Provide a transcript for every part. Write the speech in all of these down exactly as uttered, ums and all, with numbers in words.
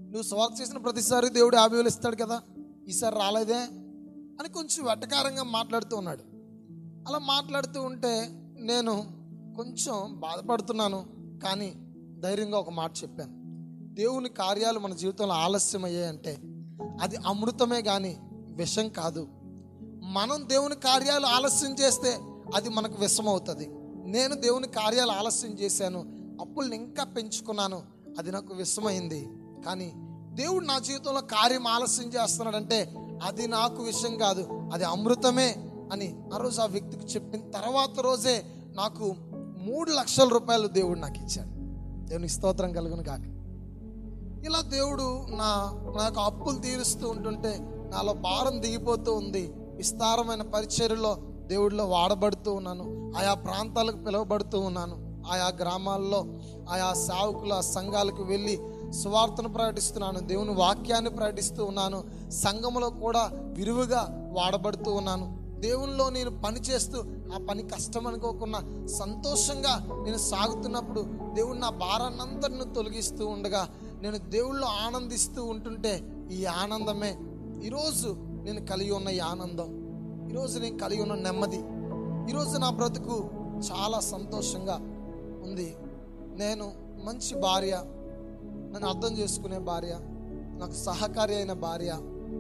నువ్వు సువార్త చేసిన ప్రతిసారి దేవుడు యాభై వేలు ఇస్తాడు కదా, ఈసారి రాలేదే అని కొంచెం వెటకారంగా మాట్లాడుతూ ఉన్నాడు. అలా మాట్లాడుతూ ఉంటే నేను కొంచెం బాధపడుతున్నాను, కానీ ధైర్యంగా ఒక మాట చెప్పాను. దేవుని కార్యాలు మన జీవితంలో ఆలస్యం అయ్యాయంటే అది అమృతమే కానీ విషం కాదు. మనం దేవుని కార్యాలు ఆలస్యం చేస్తే అది మనకు విషం అవుతుంది. నేను దేవుని కార్యాలు ఆలస్యం చేశాను, అప్పుల్ని ఇంకా పెంచుకున్నాను, అది నాకు విషమైంది. కానీ దేవుడు నా జీవితంలో కార్యం ఆలస్యం చేస్తున్నాడంటే అది నాకు విషయం కాదు, అది అమృతమే అని ఆ రోజు ఆ వ్యక్తికి చెప్పిన తర్వాత రోజే నాకు మూడు లక్షల రూపాయలు దేవుడు నాకు ఇచ్చాడు. దేవునికి స్తోత్రం కలుగును గాక. ఇలా దేవుడు నా నాకు అప్పులు తీరుస్తూ ఉంటుంటే నాలో భారం దిగిపోతూ ఉంది. విస్తారమైన పరిచర్యలో దేవుడిలో వాడబడుతూ ఉన్నాను. ఆయా ప్రాంతాలకు పిలువబడుతూ ఉన్నాను. ఆయా గ్రామాల్లో ఆయా సేవకుల సంఘాలకు వెళ్ళి సువార్తను ప్రకటిస్తున్నాను. దేవుని వాక్యాన్ని ప్రకటిస్తూ ఉన్నాను. సంఘములో కూడా విరివిగా వాడబడుతూ ఉన్నాను. దేవునిలో నేను పని చేస్తూ ఆ పని కష్టం అనుకోకుండా సంతోషంగా నేను సాగుతున్నప్పుడు దేవుడు నా భారాన్నంతటిని తొలగిస్తూ ఉండగా నేను దేవుళ్ళో ఆనందిస్తూ ఉంటుంటే ఈ ఆనందమే ఈరోజు నేను కలిగి ఉన్న ఈ ఆనందం, ఈరోజు నేను కలిగి ఉన్న నెమ్మది, ఈరోజు నా బ్రతుకు చాలా సంతోషంగా ఉంది. నేను మంచి భార్య, నన్ను అర్థం చేసుకునే భార్య, నాకు సహకారి అయిన భార్య,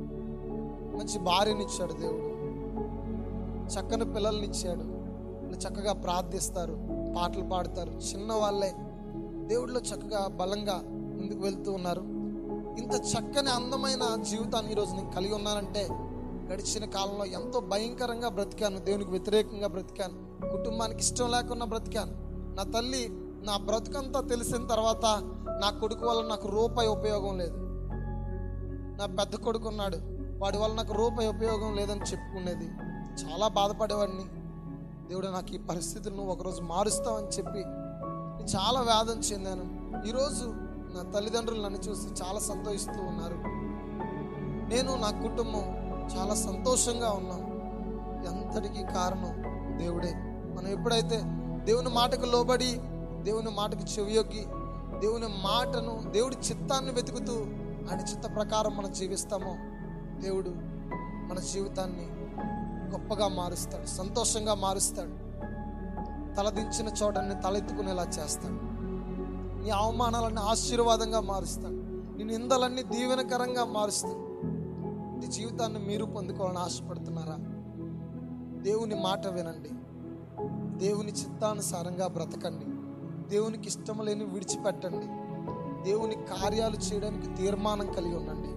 మంచి భార్యనిచ్చాడు దేవుడు. చక్కని పిల్లల్నిచ్చాడు. వాళ్ళు చక్కగా ప్రార్థిస్తారు, పాటలు పాడతారు. చిన్న వాళ్ళే దేవుడిలో చక్కగా బలంగా ముందుకు వెళ్తూ ఉన్నారు. ఇంత చక్కని అందమైన జీవితాన్ని ఈరోజు నేను కలిగి ఉన్నానంటే గడిచిన కాలంలో ఎంతో భయంకరంగా బ్రతికాను, దేవునికి వ్యతిరేకంగా బ్రతికాను, కుటుంబానికి ఇష్టం లేకుండా బ్రతికాను. నా తల్లి నా బ్రతుకంతా తెలిసిన తర్వాత నా కొడుకు వల్ల నాకు రూపాయి ఉపయోగం లేదు, నా పెద్ద కొడుకు ఉన్నాడు, వాడి వల్ల నాకు రూపాయి ఉపయోగం లేదని చెప్పుకునేది. చాలా బాధపడేవాడిని. దేవుడు నాకు ఈ పరిస్థితులను ఒకరోజు మారుస్తావని చెప్పి నేను చాలా వేదన చెందాను. ఈరోజు నా తల్లిదండ్రులు నన్ను చూసి చాలా సంతోషిస్తూ ఉన్నారు. నేను నా కుటుంబం చాలా సంతోషంగా ఉన్నాం. ఎంతటికి కారణం దేవుడే. మనం ఎప్పుడైతే దేవుని మాటకు లోబడి, దేవుని మాటకు చెవియొగ్గి, దేవుని మాటను, దేవుడి చిత్తాన్ని వెతుకుతూ ఆయన చిత్త ప్రకారం మనం జీవిస్తామో దేవుడు మన జీవితాన్ని గొప్పగా మారుస్తాడు, సంతోషంగా మారుస్తాడు. తలదించిన చోటని తలెత్తుకునేలా చేస్తాడు. నీ అవమానాలన్నీ ఆశీర్వాదంగా మారుస్తాడు. నీ నిందలన్నీ దీవెనకరంగా మారుస్తాడు. నీ జీవితాన్ని మీరు పొందుకోవాలని ఆశపడుతున్నారా? దేవుని మాట వినండి, దేవుని చిత్తానుసారంగా బ్రతకండి, దేవునికి ఇష్టం లేని విడిచిపెట్టండి, దేవుని కార్యాలు చేయడానికి తీర్మానం కలిగి ఉండండి.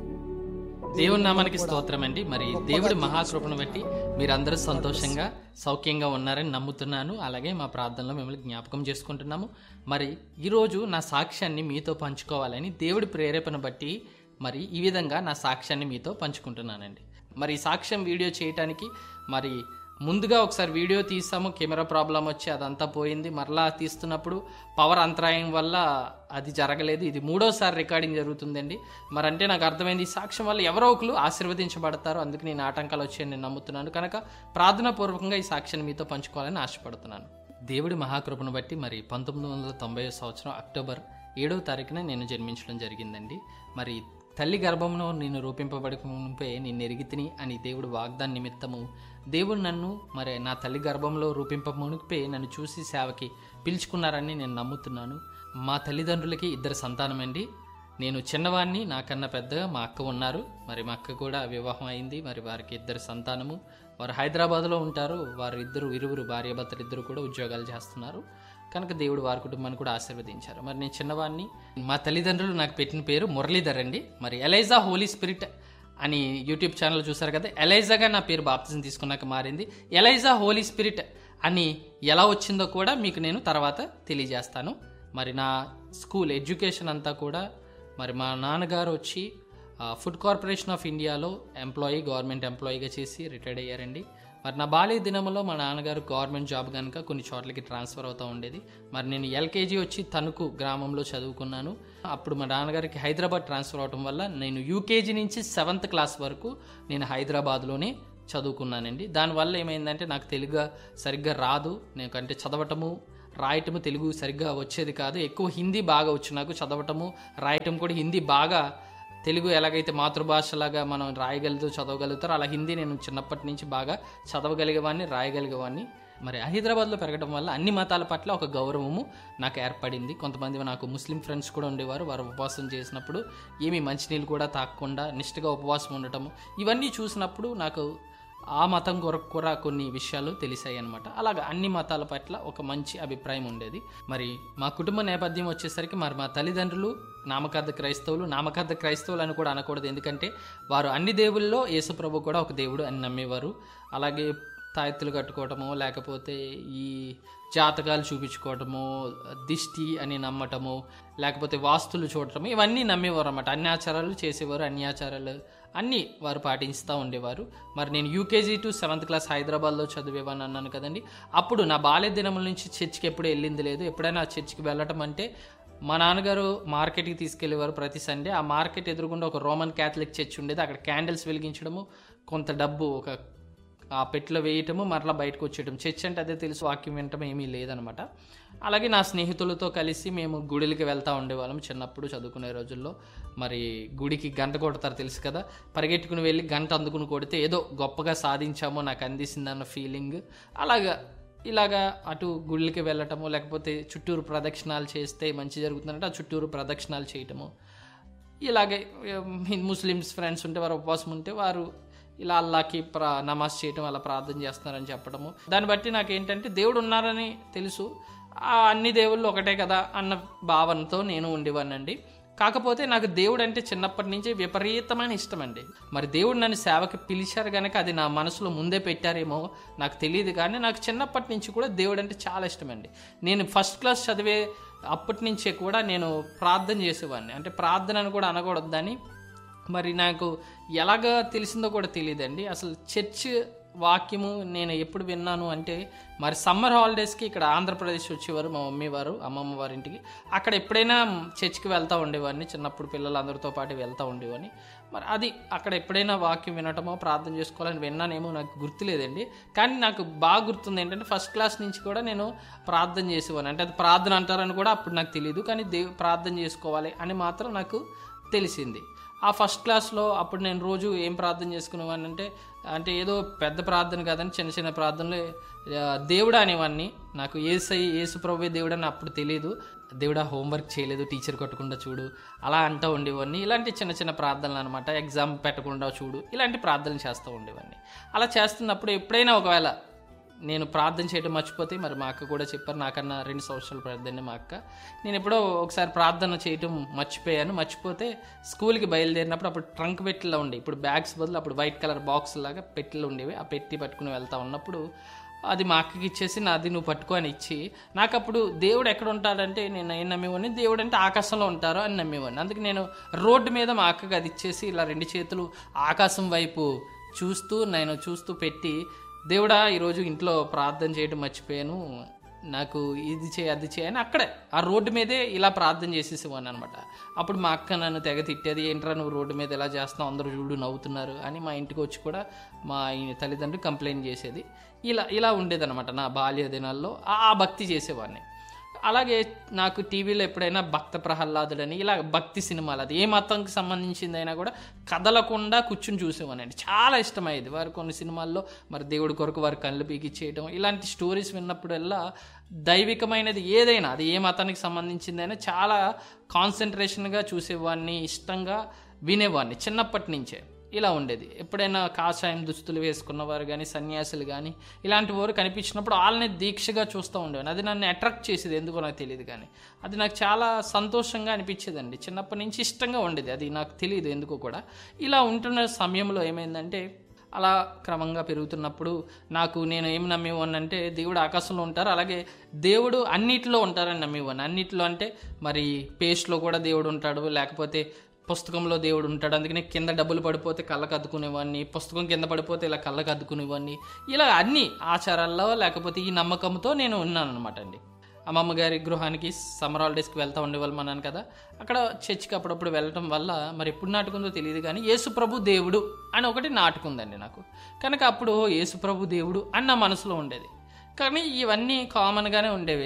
దేవుని నామానికి స్తోత్రం అండి. మరి దేవుడి మహాకృపను బట్టి మీరందరూ సంతోషంగా సౌఖ్యంగా ఉన్నారని నమ్ముతున్నాను. అలాగే మా ప్రార్థనలో మిమ్మల్ని జ్ఞాపకం చేసుకుంటున్నాము. మరి ఈరోజు నా సాక్ష్యాన్ని మీతో పంచుకోవాలని దేవుడి ప్రేరేపణ బట్టి మరి ఈ విధంగా నా సాక్ష్యాన్ని మీతో పంచుకుంటున్నానండి. మరి ఈ సాక్ష్యం వీడియో చేయటానికి మరి ముందుగా ఒకసారి వీడియో తీసాము, కెమెరా ప్రాబ్లం వచ్చి అదంతా పోయింది. మరలా తీస్తున్నప్పుడు పవర్ అంతరాయం వల్ల అది జరగలేదు. ఇది మూడోసారి రికార్డింగ్ జరుగుతుందండి. మరి అంటే నాకు అర్థమైంది, ఈ సాక్ష్యం వల్ల ఎవరో ఒకరు ఆశీర్వదించబడతారు, అందుకు నేను ఆటంకాలు వచ్చాయని నేను నమ్ముతున్నాను. కనుక ప్రార్థనాపూర్వకంగా ఈ సాక్ష్యాన్ని మీతో పంచుకోవాలని ఆశపడుతున్నాను. దేవుడి మహాకృపను బట్టి మరి పంతొమ్మిది వందల తొంభై సంవత్సరం అక్టోబర్ ఏడవ తారీఖున నేను జన్మించడం జరిగిందండి. మరి తల్లి గర్భంలో నేను రూపింపబడిపై నేను ఎరిగితిని అని దేవుడు వాగ్దాన నిమిత్తము దేవుడు నన్ను మరి నా తల్లి గర్భంలో రూపింపమునిపై నన్ను చూసి సేవకి పిలుచుకున్నారని నేను నమ్ముతున్నాను. మా తల్లిదండ్రులకి ఇద్దరు సంతానం అండి. నేను చిన్నవాడిని, నాకన్నా పెద్దగా మా అక్క ఉన్నారు. మరి మా అక్క కూడా వివాహం అయింది. మరి వారికి ఇద్దరు సంతానము. వారు హైదరాబాద్లో ఉంటారు. వారు ఇద్దరు ఇరువురు భార్యాభర్తలు ఇద్దరు కూడా ఉద్యోగాలు చేస్తున్నారు. కనుక దేవుడు వారి కుటుంబాన్ని కూడా ఆశీర్వదించారు. మరి నేను చిన్నవాడిని. మా తల్లిదండ్రులు నాకు పెట్టిన పేరు మురళీధర్ అండి. మరి ఎలైజా హోలీ స్పిరిట్ అని యూట్యూబ్ ఛానల్ చూసారు కదా, ఎలైజాగా నా పేరు బాప్తిజం తీసుకున్నాక మారింది. ఎలైజా హోలీ స్పిరిట్ అని ఎలా వచ్చిందో కూడా మీకు నేను తర్వాత తెలియజేస్తాను. మరి నా స్కూల్ ఎడ్యుకేషన్ అంతా కూడా మరి మా నాన్నగారు వచ్చి ఫుడ్ కార్పొరేషన్ ఆఫ్ ఇండియాలో ఎంప్లాయీ, గవర్నమెంట్ ఎంప్లాయీగా చేసి రిటైర్డ్ అయ్యారండి. మరి నా బాల్య దినంలో మా నాన్నగారు గవర్నమెంట్ జాబ్ కనుక కొన్ని చోట్లకి ట్రాన్స్ఫర్ అవుతూ ఉండేది. మరి నేను ఎల్కేజీ వచ్చి తణుకు గ్రామంలో చదువుకున్నాను. అప్పుడు మా నాన్నగారికి హైదరాబాద్ ట్రాన్స్ఫర్ అవడం వల్ల నేను యూకేజీ నుంచి సెవెంత్ క్లాస్ వరకు నేను హైదరాబాద్లోనే చదువుకున్నానండి. దానివల్ల ఏమైందంటే నాకు తెలుగు సరిగ్గా రాదు. నేను అంటే చదవటము రాయటము తెలుగు సరిగ్గా వచ్చేది కాదు. ఎక్కువ హిందీ బాగా వచ్చు నాకు. చదవటము రాయటం కూడా హిందీ బాగా తెలుగు ఎలాగైతే మాతృభాషలాగా మనం రాయగలుగుతూ చదవగలుగుతారో అలా హిందీ నేను చిన్నప్పటి నుంచి బాగా చదవగలిగేవాడిని, రాయగలిగేవాడిని. మరి హైదరాబాద్లో పెరగడం వల్ల అన్ని మతాల పట్ల ఒక గౌరవము నాకు ఏర్పడింది. కొంతమంది నాకు ముస్లిం ఫ్రెండ్స్ కూడా ఉండేవారు. వారు ఉపవాసం చేసినప్పుడు ఏమీ మంచినీళ్ళు కూడా తాగకుండా నిష్ఠగా ఉపవాసం ఉండటము, ఇవన్నీ చూసినప్పుడు నాకు ఆ మతం కొరకు కూడా కొన్ని విషయాలు తెలిసాయి అనమాట. అలాగా అన్ని మతాల పట్ల ఒక మంచి అభిప్రాయం ఉండేది. మరి మా కుటుంబ నేపథ్యం వచ్చేసరికి మరి మా తల్లిదండ్రులు నామకార్థ క్రైస్తవులు. నామకార్థ క్రైస్తవులు అని కూడా అనకూడదు, ఎందుకంటే వారు అన్ని దేవుల్లో యేసుప్రభు కూడా ఒక దేవుడు అని నమ్మేవారు. అలాగే తాయెత్తులు కట్టుకోవటము, లేకపోతే ఈ జాతకాలు చూపించుకోవటము, దిష్టి అని నమ్మటము, లేకపోతే వాస్తులు చూడటము, ఇవన్నీ నమ్మేవారు అన్నమాట. అన్ని ఆచారాలు చేసేవారు, అన్ని ఆచారాలు అన్నీ వారు పాటిస్తూ ఉండేవారు. మరి నేను యూకేజీ టు సెవెంత్ క్లాస్ హైదరాబాద్లో చదివేవాని అన్నాను కదండి. అప్పుడు నా బాల్య దినముల నుంచి చర్చికి ఎప్పుడు వెళ్ళింది లేదు. ఎప్పుడైనా చర్చికి వెళ్ళటం అంటే మా నాన్నగారు మార్కెట్కి తీసుకెళ్లేవారు ప్రతి సండే. ఆ మార్కెట్ ఎదురుగుండా ఒక రోమన్ క్యాథలిక్ చర్చ్ ఉండేది. అక్కడ క్యాండిల్స్ వెలిగించడము, కొంత డబ్బు ఒక ఆ పెట్టిలో వేయటము, మరలా బయటకు వచ్చేయటం. చర్చ్ అంటే అదే తెలుసు, వాక్యం వినటం ఏమీ లేదనమాట. అలాగే నా స్నేహితులతో కలిసి మేము గుడికి వెళ్తూ ఉండేవాళ్ళం చిన్నప్పుడు చదువుకునే రోజుల్లో. మరి గుడికి గంట కొడతారు తెలుసు కదా, పరిగెట్టుకుని వెళ్ళి గంట అందుకుని కొడితే ఏదో గొప్పగా సాధించామో నాకు అందిసిందన్న ఫీలింగ్. అలాగా ఇలాగా అటు గుళ్ళకి వెళ్ళటము, లేకపోతే చుట్టూరు ప్రదక్షిణాలు చేస్తే మంచి జరుగుతుందంటే ఆ చుట్టూరు ప్రదక్షిణాలు చేయటము. ఇలాగే ముస్లిమ్స్ ఫ్రెండ్స్ ఉంటే వారు ఉపవాసం ఉంటే వారు ఇలా అల్లాకి ప్రా నమాజ్ చేయటం, అలా ప్రార్థన చేస్తున్నారని చెప్పడము. దాన్ని బట్టి నాకు ఏంటంటే దేవుడు ఉన్నారని తెలుసు, ఆ అన్ని దేవుళ్ళు ఒకటే కదా అన్న భావనతో నేను ఉండేవాడినండి. కాకపోతే నాకు దేవుడు అంటే చిన్నప్పటి నుంచి విపరీతమైన ఇష్టం అండి. మరి దేవుడు నన్ను సేవకి పిలిచారు కనుక అది నా మనసులో ముందే పెట్టారేమో నాకు తెలియదు, కానీ నాకు చిన్నప్పటి నుంచి కూడా దేవుడు అంటే చాలా ఇష్టం అండి. నేను ఫస్ట్ క్లాస్ చదివే అప్పటి నుంచే కూడా నేను ప్రార్థన చేసేవాడిని. అంటే ప్రార్థన కూడా అనకూడదు దాన్ని, మరి నాకు ఎలాగా తెలిసిందో కూడా తెలియదండి. అసలు చర్చ్ వాక్యము నేను ఎప్పుడు విన్నాను అంటే మరి సమ్మర్ హాలిడేస్కి ఇక్కడ ఆంధ్రప్రదేశ్ వచ్చేవారు మా మమ్మీ వారు, అమ్మమ్మ వారి ఇంటికి. అక్కడ ఎప్పుడైనా చర్చ్కి వెళ్తూ ఉండేవాడిని, చిన్నప్పుడు పిల్లలందరితో పాటు వెళ్తూ ఉండేవాడిని. మరి అది అక్కడ ఎప్పుడైనా వాక్యం వినటమో ప్రార్థన చేసుకోవాలని విన్నానేమో నాకు గుర్తులేదండి. కానీ నాకు బాగా గుర్తుంది ఏంటంటే ఫస్ట్ క్లాస్ నుంచి కూడా నేను ప్రార్థన చేసేవాడిని. అంటే అది ప్రార్థన అంటారని కూడా అప్పుడు నాకు తెలియదు, కానీ దేవు ప్రార్థన చేసుకోవాలి అని మాత్రం నాకు తెలిసింది. ఆ ఫస్ట్ క్లాస్లో అప్పుడు నేను రోజు ఏం ప్రార్థన చేసుకునేవాడిని అంటే అంటే ఏదో పెద్ద ప్రార్థన కాదని చిన్న చిన్న ప్రార్థనలు దేవుడా అనేవాడిని. నాకు ఏసై యేసు ప్రభువే దేవుడు అని అప్పుడు తెలియదు. దేవుడా హోంవర్క్ చేయలేదు, టీచర్ కొట్టకుండా చూడు, అలా అంటూ ఉండేవాడిని. ఇలాంటి చిన్న చిన్న ప్రార్థనలు అనమాట. ఎగ్జామ్ పెట్టకుండా చూడు, ఇలాంటి ప్రార్థనలు చేస్తూ ఉండేవాడిని. అలా చేస్తున్నప్పుడు ఎప్పుడైనా ఒకవేళ నేను ప్రార్థన చేయడం మర్చిపోతే, మరి మా అక్క కూడా చెప్పారు, నాకన్నా రెండు సంవత్సరాలు పెద్దదండి మా అక్క. నేను ఎప్పుడో ఒకసారి ప్రార్థన చేయటం మర్చిపోయాను. మర్చిపోతే స్కూల్కి బయలుదేరినప్పుడు అప్పుడు ట్రంక్ పెట్టిలో ఉండే, ఇప్పుడు బ్యాగ్స్ బదులు అప్పుడు వైట్ కలర్ బాక్స్ లాగా పెట్టిలు ఉండేవి. ఆ పెట్టి పట్టుకుని వెళ్తా ఉన్నప్పుడు అది మా అక్కకి ఇచ్చేసి నాది నువ్వు పట్టుకో అని ఇచ్చి, నాకు అప్పుడు దేవుడు ఎక్కడ ఉంటాడంటే నేను ఏం నమ్మేవాడిని, దేవుడు అంటే ఆకాశంలో ఉంటారో అని నమ్మేవాడిని. అందుకే నేను రోడ్డు మీద మా అక్కకి అది ఇచ్చేసి ఇలా రెండు చేతులు ఆకాశం వైపు చూస్తూ నేను చూస్తూ పెట్టి, దేవుడా ఈరోజు ఇంట్లో ప్రార్థన చేయడం మర్చిపోయాను, నాకు ఇది చేయి అది చేయని అక్కడే ఆ రోడ్డు మీదే ఇలా ప్రార్థన చేసేసేవాడిని అనమాట. అప్పుడు మా అక్క నన్ను తెగ తిట్టేది, ఏంట్రా నువ్వు రోడ్డు మీద ఎలా చేస్తున్నావు, అందరూ చూడు నవ్వుతున్నారు అని మా ఇంటికి వచ్చి కూడా మా తల్లిదండ్రులు కంప్లైంట్ చేసేది. ఇలా ఇలా ఉండేదన్నమాట నా బాల్య దినాల్లో. ఆ భక్తి చేసేవాడిని. అలాగే నాకు టీవీలో ఎప్పుడైనా భక్త ప్రహ్లాదుడని ఇలా భక్తి సినిమాలు, అది ఏ మతంకి సంబంధించిందైనా కూడా కదలకుండా కూర్చుని చూసేవానండి. చాలా ఇష్టమయ్యేది. వారు కొన్ని సినిమాల్లో మరి దేవుడి కొరకు వారు కళ్ళు పీకి చేయడం, ఇలాంటి స్టోరీస్ విన్నప్పుడల్లా దైవికమైనది ఏదైనా అది ఏ మతానికి సంబంధించిందైనా చాలా కాన్సన్ట్రేషన్గా చూసేవాడిని, ఇష్టంగా వినేవాడిని చిన్నప్పటి నుంచే. ఇలా ఉండేది. ఎప్పుడైనా కాషాయం దుస్తులు వేసుకున్నవారు కానీ సన్యాసులు కానీ ఇలాంటి వారు కనిపించినప్పుడు వాళ్ళని దీక్షగా చూస్తూ ఉండేవాడిని. అది నన్ను అట్రాక్ట్ చేసేది, ఎందుకో నాకు తెలియదు, కానీ అది నాకు చాలా సంతోషంగా అనిపించేదండి. చిన్నప్పటి నుంచి ఇష్టంగా ఉండేది, అది నాకు తెలియదు ఎందుకో కూడా. ఇలా ఉంటున్న సమయంలో ఏమైందంటే అలా క్రమంగా పెరుగుతున్నప్పుడు నాకు నేను ఏం నమ్మేవాడిని అంటే దేవుడు ఆకాశంలో ఉంటారు, అలాగే దేవుడు అన్నిటిలో ఉంటారని నమ్మేవాడిని. అన్నిటిలో అంటే మరి పేస్ట్లో కూడా దేవుడు ఉంటాడు, లేకపోతే పుస్తకంలో దేవుడు ఉంటాడు, అందుకని కింద డబ్బులు పడిపోతే కళ్ళకు అద్దుకునేవాడిని, పుస్తకం కింద పడిపోతే ఇలా కళ్ళకు అద్దుకునేవాడిని. ఇలా అన్ని ఆచారాల్లో లేకపోతే ఈ నమ్మకంతో నేను ఉన్నాను అనమాట అండి. అమ్మమ్మ గారి గృహానికి సమ్మర్ హాలిడేస్కి వెళ్తూ ఉండేవాళ్ళం అన్నాను కదా, అక్కడ చర్చికి అప్పుడప్పుడు వెళ్ళటం వల్ల మరి ఎప్పుడు నాటుకుందో తెలియదు కానీ యేసుప్రభు దేవుడు అని ఒకటి నాటుకుందండి నాకు. కనుక అప్పుడు యేసుప్రభు దేవుడు అని నా మనసులో ఉండేది. కానీ ఇవన్నీ కామన్గానే ఉండేవి.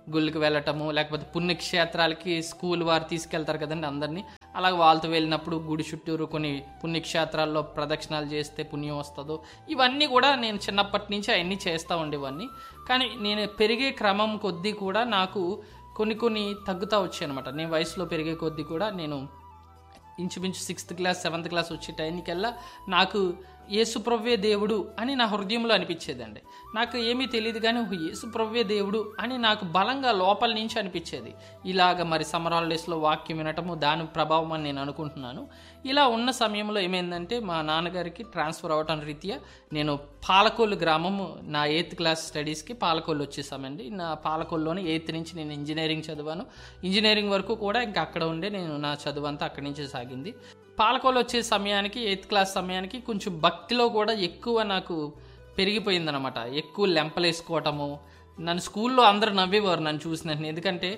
గుళ్ళకి వెళ్ళటము, లేకపోతే పుణ్యక్షేత్రాలకి స్కూల్ వారు తీసుకెళ్తారు కదండి అందరినీ, అలాగే వాళ్ళతో వెళ్ళినప్పుడు గుడి చుట్టూరు కొన్ని పుణ్యక్షేత్రాల్లో ప్రదక్షిణాలు చేస్తే పుణ్యం వస్తుందో, ఇవన్నీ కూడా నేను చిన్నప్పటి నుంచి అవన్నీ చేస్తూ ఉండేవాడిని. కానీ నేను పెరిగే క్రమం కొద్దీ కూడా నాకు కొన్ని కొన్ని తగ్గుతూ వచ్చాయి అనమాట. నేను వయసులో పెరిగే కొద్దీ కూడా నేను ఇంచుమించు సిక్స్త్ క్లాస్ సెవెంత్ క్లాస్ వచ్చే టైంకల్లా నాకు యేసుప్రవ్వే దేవుడు అని నా హృదయంలో అనిపించేదండి. నాకు ఏమీ తెలియదు కానీ యేసుప్రవ్వే దేవుడు అని నాకు బలంగా లోపల నుంచి అనిపించేది. ఇలాగ మరి సమ్మర్ హాలిడేస్లో వాక్యం వినటము దాని ప్రభావం అని నేను అనుకుంటున్నాను. ఇలా ఉన్న సమయంలో ఏమైందంటే మా నాన్నగారికి ట్రాన్స్ఫర్ అవ్వటం రీత్యా నేను పాలకొల్లు గ్రామము నా ఎయిత్ క్లాస్ స్టడీస్కి పాలకొల్లు వచ్చేసామండి. నా పాలకొల్లులోనే ఎయిత్ నుంచి నేను ఇంజనీరింగ్ చదివాను. ఇంజనీరింగ్ వరకు కూడా ఇంకా అక్కడ ఉండే నేను నా చదువు అంతా అక్కడి నుంచే సాగింది. పాలకొల్లు వచ్చే సమయానికి ఎయిత్ క్లాస్ సమయానికి కొంచెం భక్తిలో కూడా ఎక్కువ నాకు పెరిగిపోయిందనమాట. ఎక్కువ లెంపలేసుకోవటము, నన్ను స్కూల్లో అందరూ నవ్వేవారు నన్ను చూసినట్టు. ఎందుకంటే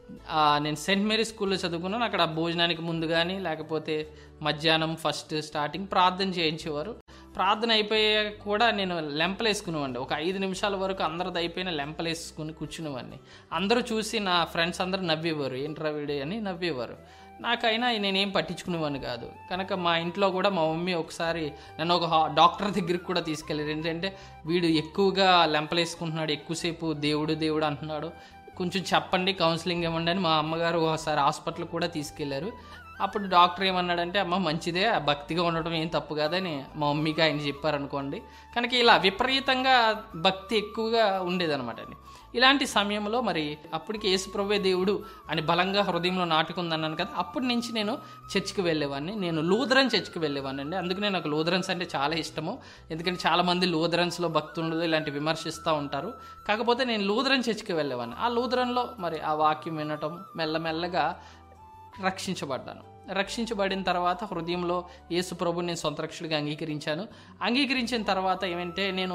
నేను సెయింట్ మేరీ స్కూల్లో చదువుకున్నాను. అక్కడ భోజనానికి ముందు కానీ లేకపోతే మధ్యాహ్నం ఫస్ట్ స్టార్టింగ్ ప్రార్థన చేయించేవారు. ప్రార్థన అయిపోయే కూడా నేను లెంపలు వేసుకునేవాడిని. ఒక ఐదు నిమిషాల వరకు అందరిది అయిపోయిన లెంపలు వేసుకుని కూర్చునేవాడిని. అందరూ చూసి నా ఫ్రెండ్స్ అందరూ నవ్వేవారు, ఏంట్రా వీడే అని నవ్వేవారు. నాకైనా నేనేం పట్టించుకునేవాడిని కాదు. కనుక మా ఇంట్లో కూడా మా మమ్మీ ఒకసారి నన్ను ఒక డాక్టర్ దగ్గరికి కూడా తీసుకెళ్ళారు. ఏంటంటే వీడు ఎక్కువగా లెంపలు వేసుకుంటున్నాడు, ఎక్కువసేపు దేవుడు దేవుడు అంటున్నాడు, కొంచెం చెప్పండి, కౌన్సిలింగ్ ఇవ్వండి అని మా అమ్మగారు ఒకసారి హాస్పిటల్ కూడా తీసుకెళ్లారు. అప్పుడు డాక్టర్ ఏమన్నాడంటే, అమ్మ మంచిదే, భక్తిగా ఉండటం ఏం తప్పు కాదని మా మమ్మీకి ఆయన చెప్పారనుకోండి. కనుక ఇలా విపరీతంగా భక్తి ఎక్కువగా ఉండేదన్నమాట అండి. ఇలాంటి సమయంలో మరి అప్పటికి యేసుప్రభువే దేవుడు అని బలంగా హృదయంలో నాటుకుందన్నాను కదా, అప్పటి నుంచి నేను చర్చికి వెళ్ళేవాడిని. నేను లూథరన్ చర్చికి వెళ్ళేవాడిని అండి. అందుకనే నాకు లూథరన్స్ అంటే చాలా ఇష్టము. ఎందుకంటే చాలామంది లూథరన్స్లో భక్తి ఉండదు ఇలాంటి విమర్శిస్తూ ఉంటారు. కాకపోతే నేను లూథరన్ చర్చికి వెళ్ళేవాడిని. ఆ లూథరన్లో మరి ఆ వాక్యం వినటం మెల్లమెల్లగా రక్షించబడ్డాను. రక్షించబడిన తర్వాత హృదయంలో యేసు ప్రభుని నేను సొంత రక్షకుడిగా అంగీకరించాను. అంగీకరించిన తర్వాత ఏమంటే నేను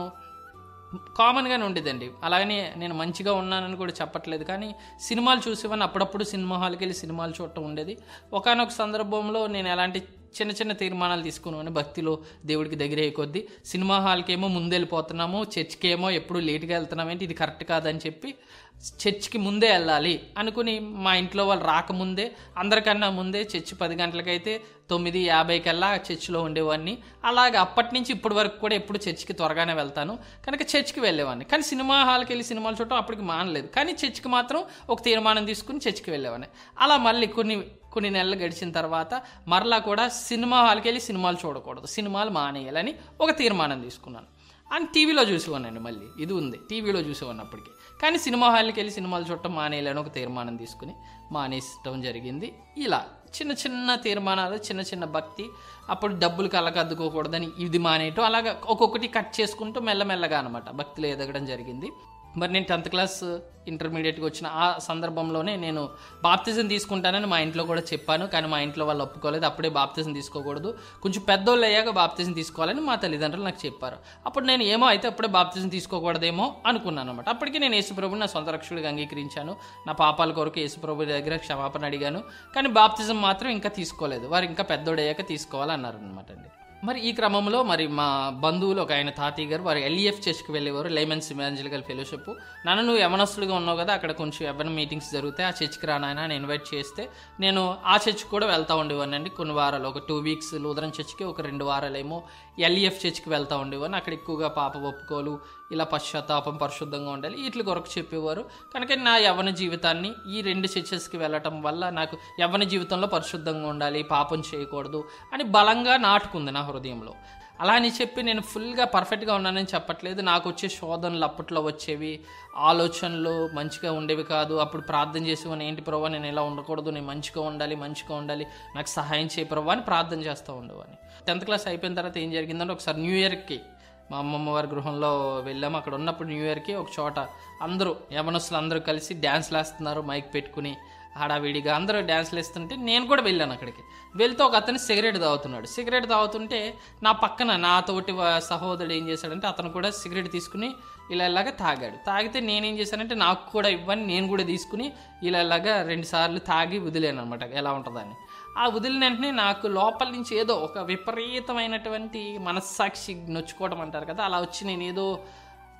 కామన్గానే ఉండేదండి. అలాగనే నేను మంచిగా ఉన్నానని కూడా చెప్పట్లేదు, కానీ సినిమాలు చూసేవాడిని. అప్పుడప్పుడు సినిమా హాల్కి వెళ్ళి సినిమాలు చూడటం ఉండేది. ఒకానొక సందర్భంలో నేను ఎలాంటి చిన్న చిన్న తీర్మానాలు తీసుకున్నామని భక్తిలో దేవుడికి దగ్గర అయ్యే కొద్దీ సినిమా హాల్కి ఏమో ముందు వెళ్ళిపోతున్నాము, చర్చికి ఏమో ఎప్పుడు లేట్గా వెళ్తున్నాము, ఏంటి ఇది కరెక్ట్ కాదని చెప్పి చర్చికి ముందే వెళ్ళాలి అనుకుని మా ఇంట్లో వాళ్ళు రాకముందే అందరికన్నా ముందే చర్చి పది గంటలకైతే తొమ్మిది యాభై కల్లా చర్చిలో ఉండేవాడిని. అలాగే అప్పటి నుంచి ఇప్పటి వరకు కూడా ఎప్పుడు చర్చికి త్వరగానే వెళ్తాను. కనుక చర్చికి వెళ్ళేవాడిని. కానీ సినిమా హాల్కి వెళ్ళి సినిమాలు చూడటం అప్పటికి మానలేదు. కానీ చర్చికి మాత్రం ఒక తీర్మానం తీసుకుని చర్చికి వెళ్ళేవాడిని. అలా మళ్ళీ కొన్ని కొన్ని నెలలు గడిచిన తర్వాత మరలా కూడా సినిమా హాల్కి వెళ్ళి సినిమాలు చూడకూడదు, సినిమాలు మానేయాలని ఒక తీర్మానం తీసుకున్నాను. అని టీవీలో చూసేవాడినండి. మళ్ళీ ఇది ఉంది, టీవీలో చూసేవాడిని అప్పటికి. కానీ సినిమా హాల్కి వెళ్ళి సినిమాలు చూడటం మానేయాలని ఒక తీర్మానం తీసుకుని మానేయటం జరిగింది. ఇలా చిన్న చిన్న తీర్మానాలు, చిన్న చిన్న భక్తి. అప్పుడు డబ్బులు కళ్ళకద్దుకోకూడదని ఇది మానేయటం, అలాగా ఒక్కొక్కటి కట్ చేసుకుంటూ మెల్లమెల్లగా అనమాట భక్తిలో ఎదగడం జరిగింది. మరి నేను టెన్త్ క్లాస్ ఇంటర్మీడియట్కి వచ్చిన ఆ సందర్భంలోనే నేను బాప్తిజం తీసుకుంటానని మా ఇంట్లో కూడా చెప్పాను. కానీ మా ఇంట్లో వాళ్ళు ఒప్పుకోలేదు. అప్పుడే బాప్తిజం తీసుకోకూడదు, కొంచెం పెద్దోళ్ళు అయ్యాక బాప్తిజం తీసుకోవాలని మా తల్లిదండ్రులు నాకు చెప్పారు. అప్పుడు నేను ఏమో అయితే అప్పుడే బాప్తిజం తీసుకోకూడదేమో అనుకున్నాను అనమాట. అప్పటికి నేను యేసుప్రభుని నా సొంత రక్షకుడిగా అంగీకరించాను. నా పాపాల కొరకు యేసుప్రభు దగ్గర క్షమాపణ అడిగాను. కానీ బాప్తిజం మాత్రం ఇంకా తీసుకోలేదు. వారు ఇంకా పెద్దోడయ్యాక తీసుకోవాలన్నారు అనమాట అండి. మరి ఈ క్రమంలో మరి మా బంధువులు ఒక ఆయన తాతయ్య గారు వారు ఎల్ఈఎఫ్ చర్చ్కి వెళ్ళేవారు, లైమెన్స్ ఇవాంజలికల్ ఫెలోషిప్. నన్ను నువ్వు యవనస్తులుగా ఉన్నావు కదా, అక్కడ కొంచెం యవన మీటింగ్స్ జరుగుతాయి, ఆ చర్చ్కి రానాయన అని ఇన్వైట్ చేస్తే నేను ఆ చర్చ్కి కూడా వెళ్తూ ఉండేవాడిని అండి. కొన్ని వారాలు, ఒక టూ వీక్స్ లూథరన్ చర్చ్కి, ఒక రెండు వారాలేమో ఎల్ఈఎఫ్ చర్చ్కి వెళ్తూ ఉండేవాడిని. అక్కడ ఎక్కువగా పాప ఒప్పుకోలు, ఇలా పశ్చాత్తాపం, పరిశుద్ధంగా ఉండాలి, వీటి కొరకు చెప్పేవారు. కనుక నా యవ్వన జీవితాన్ని ఈ రెండు చర్చెస్కి వెళ్ళటం వల్ల నాకు యవ్వన జీవితంలో పరిశుద్ధంగా ఉండాలి, పాపం చేయకూడదు అని బలంగా నాటుకుంది నా హృదయంలో. అలా అని చెప్పి నేను ఫుల్గా పర్ఫెక్ట్గా ఉన్నానని చెప్పట్లేదు. నాకు వచ్చే శోధనలు అప్పట్లో వచ్చేవి, ఆలోచనలు మంచిగా ఉండేవి కాదు. అప్పుడు ప్రార్థన చేసేవాడిని, ఏంటి ప్రభావ నేను ఇలా ఉండకూడదు, నేను మంచిగా ఉండాలి, మంచిగా ఉండాలి, నాకు సహాయం చేయ ప్రభావ అని ప్రార్థన చేస్తూ ఉండేవాడిని. టెన్త్ క్లాస్ అయిపోయిన తర్వాత ఏం జరిగిందంటే ఒకసారి న్యూ ఇయర్కి మా అమ్మమ్మ వారి గృహంలో వెళ్ళాము. అక్కడ ఉన్నప్పుడు న్యూ ఇయర్కి ఒక చోట అందరూ యవనస్తులు అందరూ కలిసి డ్యాన్స్లు వేస్తున్నారు, మైక్ పెట్టుకుని హడావిడిగా అందరూ డ్యాన్స్లు వేస్తుంటే నేను కూడా వెళ్ళాను. అక్కడికి వెళ్తే ఒక అతను సిగరెట్ తాగుతున్నాడు. సిగరెట్ తాగుతుంటే నా పక్కన నా తోటి సహోదరుడు ఏం చేశాడంటే అతను కూడా సిగరెట్ తీసుకుని ఇలా ఇలాగా తాగాడు. తాగితే నేనేం చేశానంటే నాకు కూడా ఇవ్వని నేను కూడా తీసుకుని ఇలా ఇలాగా రెండు సార్లు తాగి వదిలేను అనమాట, ఎలా ఉంటుందని. ఆ వదిలిన వెంటనే నాకు లోపల నుంచి ఏదో ఒక విపరీతమైనటువంటి మనస్సాక్షి నొచ్చుకోవడం అంటారు కదా, అలా వచ్చి నేను ఏదో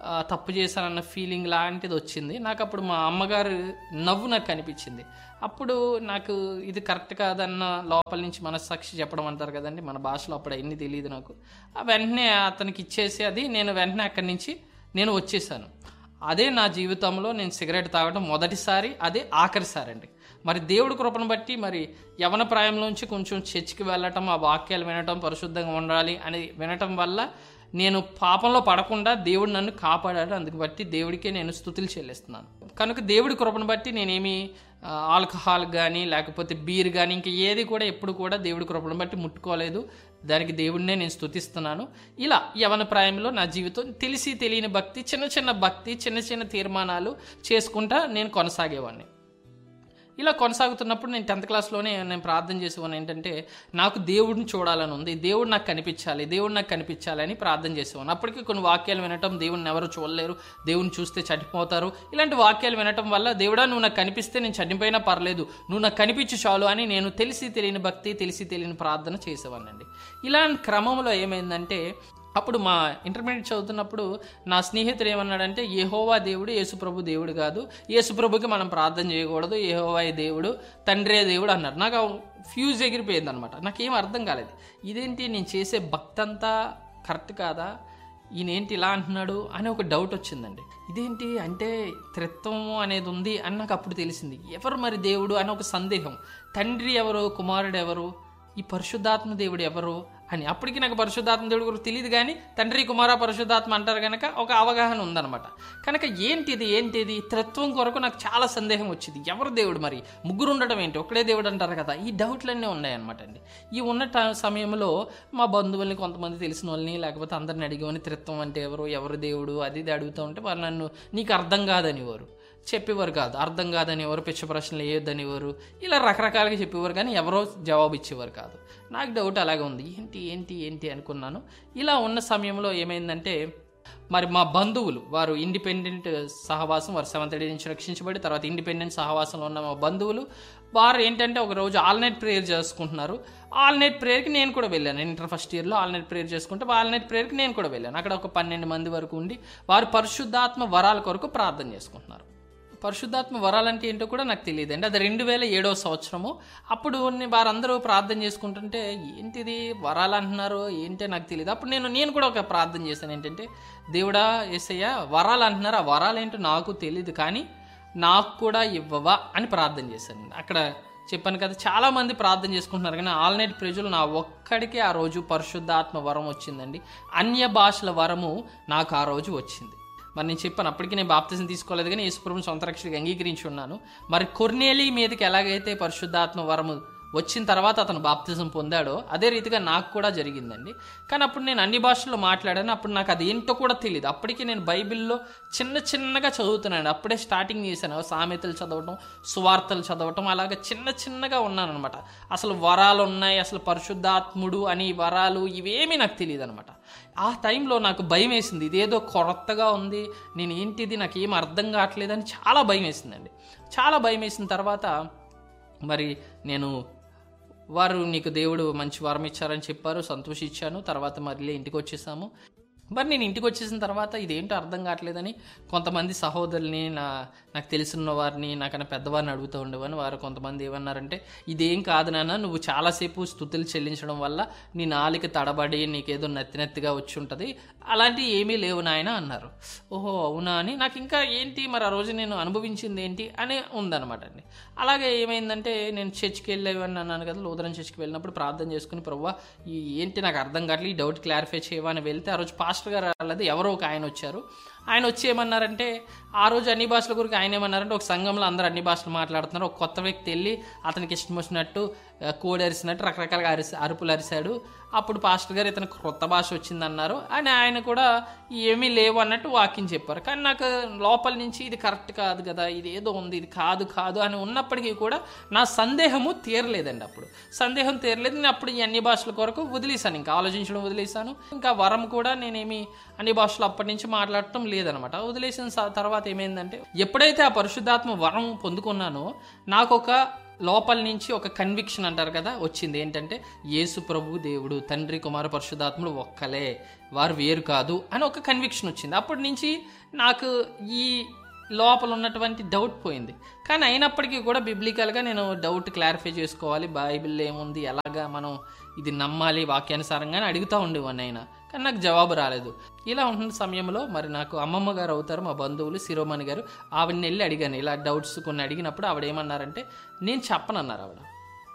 ఆ, తప్పు చేశానన్న ఫీలింగ్ లాంటిది వచ్చింది నాకు. అప్పుడు మా అమ్మగారు నవ్వు నాకు కనిపించింది. అప్పుడు నాకు ఇది కరెక్ట్ కాదన్న లోపల నుంచి మనస్సాక్షి చెప్పడం అంటారు కదండి, మన భాషలో అప్పుడు ఎన్ని తెలియదు నాకు. ఆ వెంటనే అతనికి ఇచ్చేసి అది నేను వెంటనే అక్కడి నుంచి నేను వచ్చేసాను. అదే నా జీవితంలో నేను సిగరెట్ తాగడం మొదటిసారి, అదే ఆఖరిసారి అండి. మరి దేవుడి కృపను బట్టి మరి యవన ప్రాయంలోంచి కొంచెం చర్చికి వెళ్ళటం, ఆ వాక్యాలు వినటం, పరిశుద్ధంగా ఉండాలి అని వినటం వల్ల నేను పాపంలో పడకుండా దేవుడు నన్ను కాపాడాడు. అందుకు బట్టి దేవుడికే నేను స్తుతులు చెల్లిస్తున్నాను. కనుక దేవుడి కృపను బట్టి నేనేమి ఆల్కహాల్ కానీ లేకపోతే బీర్ కానీ ఇంకా ఏది కూడా ఎప్పుడు కూడా దేవుడి కృపను బట్టి ముట్టుకోలేదు. దానికి దేవుడినే నేను స్తుతిస్తున్నాను. ఇలా యవన ప్రాయంలో నా జీవితం తెలిసి తెలియని భక్తి, చిన్న చిన్న భక్తి, చిన్న చిన్న తీర్మానాలు చేసుకుంటా నేను కొనసాగేవాడిని. ఇలా కొనసాగుతున్నప్పుడు నేను టెన్త్ క్లాస్లోనే నేను ప్రార్థన చేసేవాను ఏంటంటే, నాకు దేవుడిని చూడాలని ఉంది, దేవుడు నాకు కనిపించాలి, దేవుడు నాకు కనిపించాలి అని ప్రార్థన చేసేవాను. అప్పటికి కొన్ని వాక్యాలు వినటం, దేవుడిని ఎవరు చూడలేరు, దేవుడిని చూస్తే చనిపోతారు, ఇలాంటి వాక్యాలు వినటం వల్ల దేవుడా నువ్వు నాకు కనిపిస్తే నేను చనిపోయినా పర్లేదు, నువ్వు నాకు కనిపించు చాలు అని నేను తెలిసి తెలియని భక్తి, తెలిసి తెలియని ప్రార్థన చేసేవాడినండి. ఇలాంటి క్రమంలో ఏమైందంటే, అప్పుడు మా ఇంటర్మీడియట్ చదువుతున్నప్పుడు నా స్నేహితుడు ఏమన్నాడంటే, యెహోవా దేవుడు యేసుప్రభు దేవుడు కాదు, యేసుప్రభుకి మనం ప్రార్థన చేయకూడదు, యెహోవా దేవుడు తండ్రే దేవుడు అన్నారు. నాకు ఫ్యూజ్ ఎగిరిపోయింది అనమాట. నాకేం అర్థం కాలేదు, ఇదేంటి నేను చేసే భక్తి అంతా కరెక్ట్ కాదా, ఈయనేంటి ఇలా అంటున్నాడు అని ఒక డౌట్ వచ్చిందండి. ఇదేంటి అంటే త్రిత్వం అనేది ఉంది అని నాకు అప్పుడు తెలిసింది. ఎవరు మరి దేవుడు అని ఒక సందేహం. తండ్రి ఎవరు, కుమారుడు ఎవరు, ఈ పరిశుద్ధాత్మ దేవుడు ఎవరు అని. అప్పటికి నాకు పరిశుద్ధాత్మ దేవుడు గురించి తెలియదు, కానీ తండ్రి కుమార పరిశుద్ధాత్మ అంటారు కనుక ఒక అవగాహన ఉందన్నమాట. కనుక ఏంటిది ఏంటిది త్రిత్వం కొరకు నాకు చాలా సందేహం వచ్చింది. ఎవరు దేవుడు, మరి ముగ్గురు ఉండడం ఏంటి, ఒకడే దేవుడు అంటారు కదా, ఈ డౌట్లన్నీ ఉన్నాయన్నమాట అండి. ఈ ఉన్న సమయంలో మా బంధువుల్ని, కొంతమంది తెలిసిన వాళ్ళని, లేకపోతే అందరిని అడిగేవని త్రిత్వం అంటే ఎవరు, ఎవరు దేవుడు అది ఇది అడుగుతూ ఉంటే వాళ్ళు నన్ను నీకు అర్థం కాదనివారు, చెప్పేవారు కాదు, అర్థం కాదనేవారు, పిచ్చ ప్రశ్నలు వేయొద్దనేవారు, ఇలా రకరకాలుగా చెప్పేవారు, కానీ ఎవరో జవాబు ఇచ్చేవారు కాదు. నాకు డౌట్ అలాగే ఉంది, ఏంటి ఏంటి ఏంటి అనుకున్నాను. ఇలా ఉన్న సమయంలో ఏమైందంటే, మరి మా బంధువులు వారు ఇండిపెండెంట్ సహవాసం, వారు సెవెంత్ డే నుంచి రక్షించబడి తర్వాత ఇండిపెండెంట్ సహవాసంలో ఉన్న మా బంధువులు వారు ఏంటంటే ఒకరోజు ఆల్ నైట్ ప్రేయర్ చేసుకుంటున్నారు. ఆల్ నైట్ ప్రేయర్కి నేను కూడా వెళ్ళాను. ఇంటర్ ఫస్ట్ ఇయర్లో ఆల్ నైట్ ప్రేయర్ చేసుకుంటే ఆల్ నైట్ ప్రేయర్కి నేను కూడా వెళ్ళాను. అక్కడ ఒక పన్నెండు మంది వరకు ఉండి వారు పరిశుద్ధాత్మ వరాల కొరకు ప్రార్థన చేసుకుంటున్నారు. పరిశుద్ధాత్మ వరాలంటే ఏంటో కూడా నాకు తెలియదండి. అది రెండు వేల ఏడవ సంవత్సరము. అప్పుడు వారందరూ ప్రార్థన చేసుకుంటుంటే ఏంటిది వరాలు అంటున్నారు ఏంటో నాకు తెలియదు. అప్పుడు నేను నేను కూడా ఒక ప్రార్థన చేశాను, ఏంటంటే దేవుడా యేసయ్య వరాలు అంటున్నారు, ఆ వరాలు ఏంటో నాకు తెలియదు, కానీ నాకు కూడా ఇవ్వవా అని ప్రార్థన చేశాను. అక్కడ చెప్పాను కదా, చాలా మంది ప్రార్థన చేసుకుంటున్నారు, కానీ ఆల్ నైట్ ప్రజలు నా ఒక్కడికే ఆ రోజు పరిశుద్ధాత్మ వరం వచ్చిందండి. అన్య భాషల వరము నాకు ఆ రోజు వచ్చింది. మరి నేను చెప్పాను, అప్పటికి నేను బాప్తిజం తీసుకోలేదు, కానీ యేసుప్రభుని సొంత రక్షకుడిగా అంగీకరించి ఉన్నాను. మరి కొర్నేలి మీదకి ఎలాగైతే పరిశుద్ధాత్మ వరము వచ్చిన తర్వాత అతను బాప్తిజం పొందాడో అదే రీతిగా నాకు కూడా జరిగిందండి. కానీ అప్పుడు నేను అన్ని భాషల్లో మాట్లాడాను. అప్పుడు నాకు అది ఏంటో కూడా తెలియదు. అప్పటికి నేను బైబిల్లో చిన్న చిన్నగా చదువుతున్నాను, అప్పుడే స్టార్టింగ్ చేశాను. సామెతలు చదవటం, సువార్తలు చదవటం, అలాగే చిన్న చిన్నగా ఉన్నాను అనమాట. అసలు వరాలు ఉన్నాయి, అసలు పరిశుద్ధాత్ముడు అని వరాలు ఇవేమీ నాకు తెలియదు అనమాట. ఆ టైంలో నాకు భయం వేసింది, ఇదేదో కొత్తగా ఉంది, నేను ఏంటిది నాకు ఏం అర్థం కావట్లేదని చాలా భయం వేసిందండి. చాలా భయం వేసిన తర్వాత మరి నేను వారు నీకు దేవుడు మంచి వరం ఇచ్చారని చెప్పారు, సంతోషించాను. తర్వాత మళ్ళీ ఇంటికి వచ్చేసాము. మరి నేను ఇంటికి వచ్చేసిన తర్వాత ఇదేంటో అర్థం కావట్లేదని కొంతమంది సహోదరుల్ని, నా నాకు తెలిసిన వారిని, నాకన్నా పెద్దవారిని అడుగుతూ ఉండేవాని. వారు కొంతమంది ఏమన్నారంటే, ఇదేం కాదు నాన్న, నువ్వు చాలాసేపు స్తుతులు చెల్లించడం వల్ల నీ నాలిక తడబడి నీకేదో నత్తి నత్తిగా వచ్చి ఉంటుంది, అలాంటివి ఏమీ లేవు నాయన అన్నారు. ఓహో అవునా అని నాకు ఇంకా ఏంటి మరి ఆ రోజు నేను అనుభవించింది ఏంటి అని ఉందన్నమాట అండి. అలాగే ఏమైందంటే, నేను చర్చికి వెళ్ళేవని అన్నాను కదా, లూథరన్ చర్చికి వెళ్ళినప్పుడు ప్రార్థన చేసుకుని, ప్రభువా ఈ ఏంటి నాకు అర్థం కావట్లేదు, ఈ డౌట్ క్లారిఫై చేయమని వెళ్తే ఆ రోజు పాస్టర్ గారు రాలేదు, ఎవరో ఒక ఆయన వచ్చారు. ఆయన వచ్చి ఏమన్నారంటే, ఆ రోజు అన్ని భాషల గురించి ఆయన ఏమన్నారంటే, ఒక సంఘంలో అందరూ అన్ని భాషలు మాట్లాడుతున్నారు, ఒక కొత్త వ్యక్తి వెళ్ళి అతనికి ఇష్టం వచ్చినట్టు కోడి అరిసినట్టు రకరకాలుగా అరిసి అరుపులు అరిశాడు. అప్పుడు పాస్టర్ గారు ఇతనికి కొత్త భాష వచ్చిందన్నారు అని ఆయన కూడా ఏమీ లేవు అన్నట్టు వాక్యం చెప్పారు. కానీ నాకు లోపల నుంచి ఇది కరెక్ట్ కాదు కదా, ఇది ఏదో ఉంది, ఇది కాదు కాదు అని ఉన్నప్పటికీ కూడా నా సందేహము తీరలేదండి. అప్పుడు సందేహం తీరలేదు. నేను అప్పుడు ఈ అన్ని భాషల కొరకు వదిలేశాను, ఇంకా ఆలోచించడం వదిలేశాను. ఇంకా వరం కూడా నేనేమి అన్ని భాషలు అప్పటి నుంచి మాట్లాడటం లేదనమాట. వదిలేసిన తర్వాత ఏమైందంటే, ఎప్పుడైతే ఆ పరిశుద్ధాత్మ వరం పొందుకున్నానో నాకు ఒక లోపల నుంచి ఒక కన్విక్షన్ అంటారు కదా వచ్చింది. ఏంటంటే యేసు ప్రభు దేవుడు, తండ్రి కుమార పరిశుద్ధాత్ముడు ఒక్కలే, వారు వేరు కాదు అని ఒక కన్విక్షన్ వచ్చింది. అప్పటి నుంచి నాకు ఈ లోపల ఉన్నటువంటి డౌట్ పోయింది. కానీ అయినప్పటికీ కూడా బిబ్లికల్గా నేను డౌట్ క్లారిఫై చేసుకోవాలి, బైబిల్లో ఏముంది, ఎలాగా మనం ఇది నమ్మాలి వాక్యానుసారంగానే అడుగుతూ ఉండేవాడిని అయినా. కానీ నాకు జవాబు రాలేదు. ఇలా ఉంటున్న సమయంలో మరి నాకు అమ్మమ్మ గారు అవుతారు, మా బంధువులు శిరోమణి గారు, ఆవిడని వెళ్ళి అడిగాను ఇలా డౌట్స్ కొన్ని అడిగినప్పుడు ఆవిడ ఏమన్నారంటే నేను చెప్పనన్నారు ఆవిడ,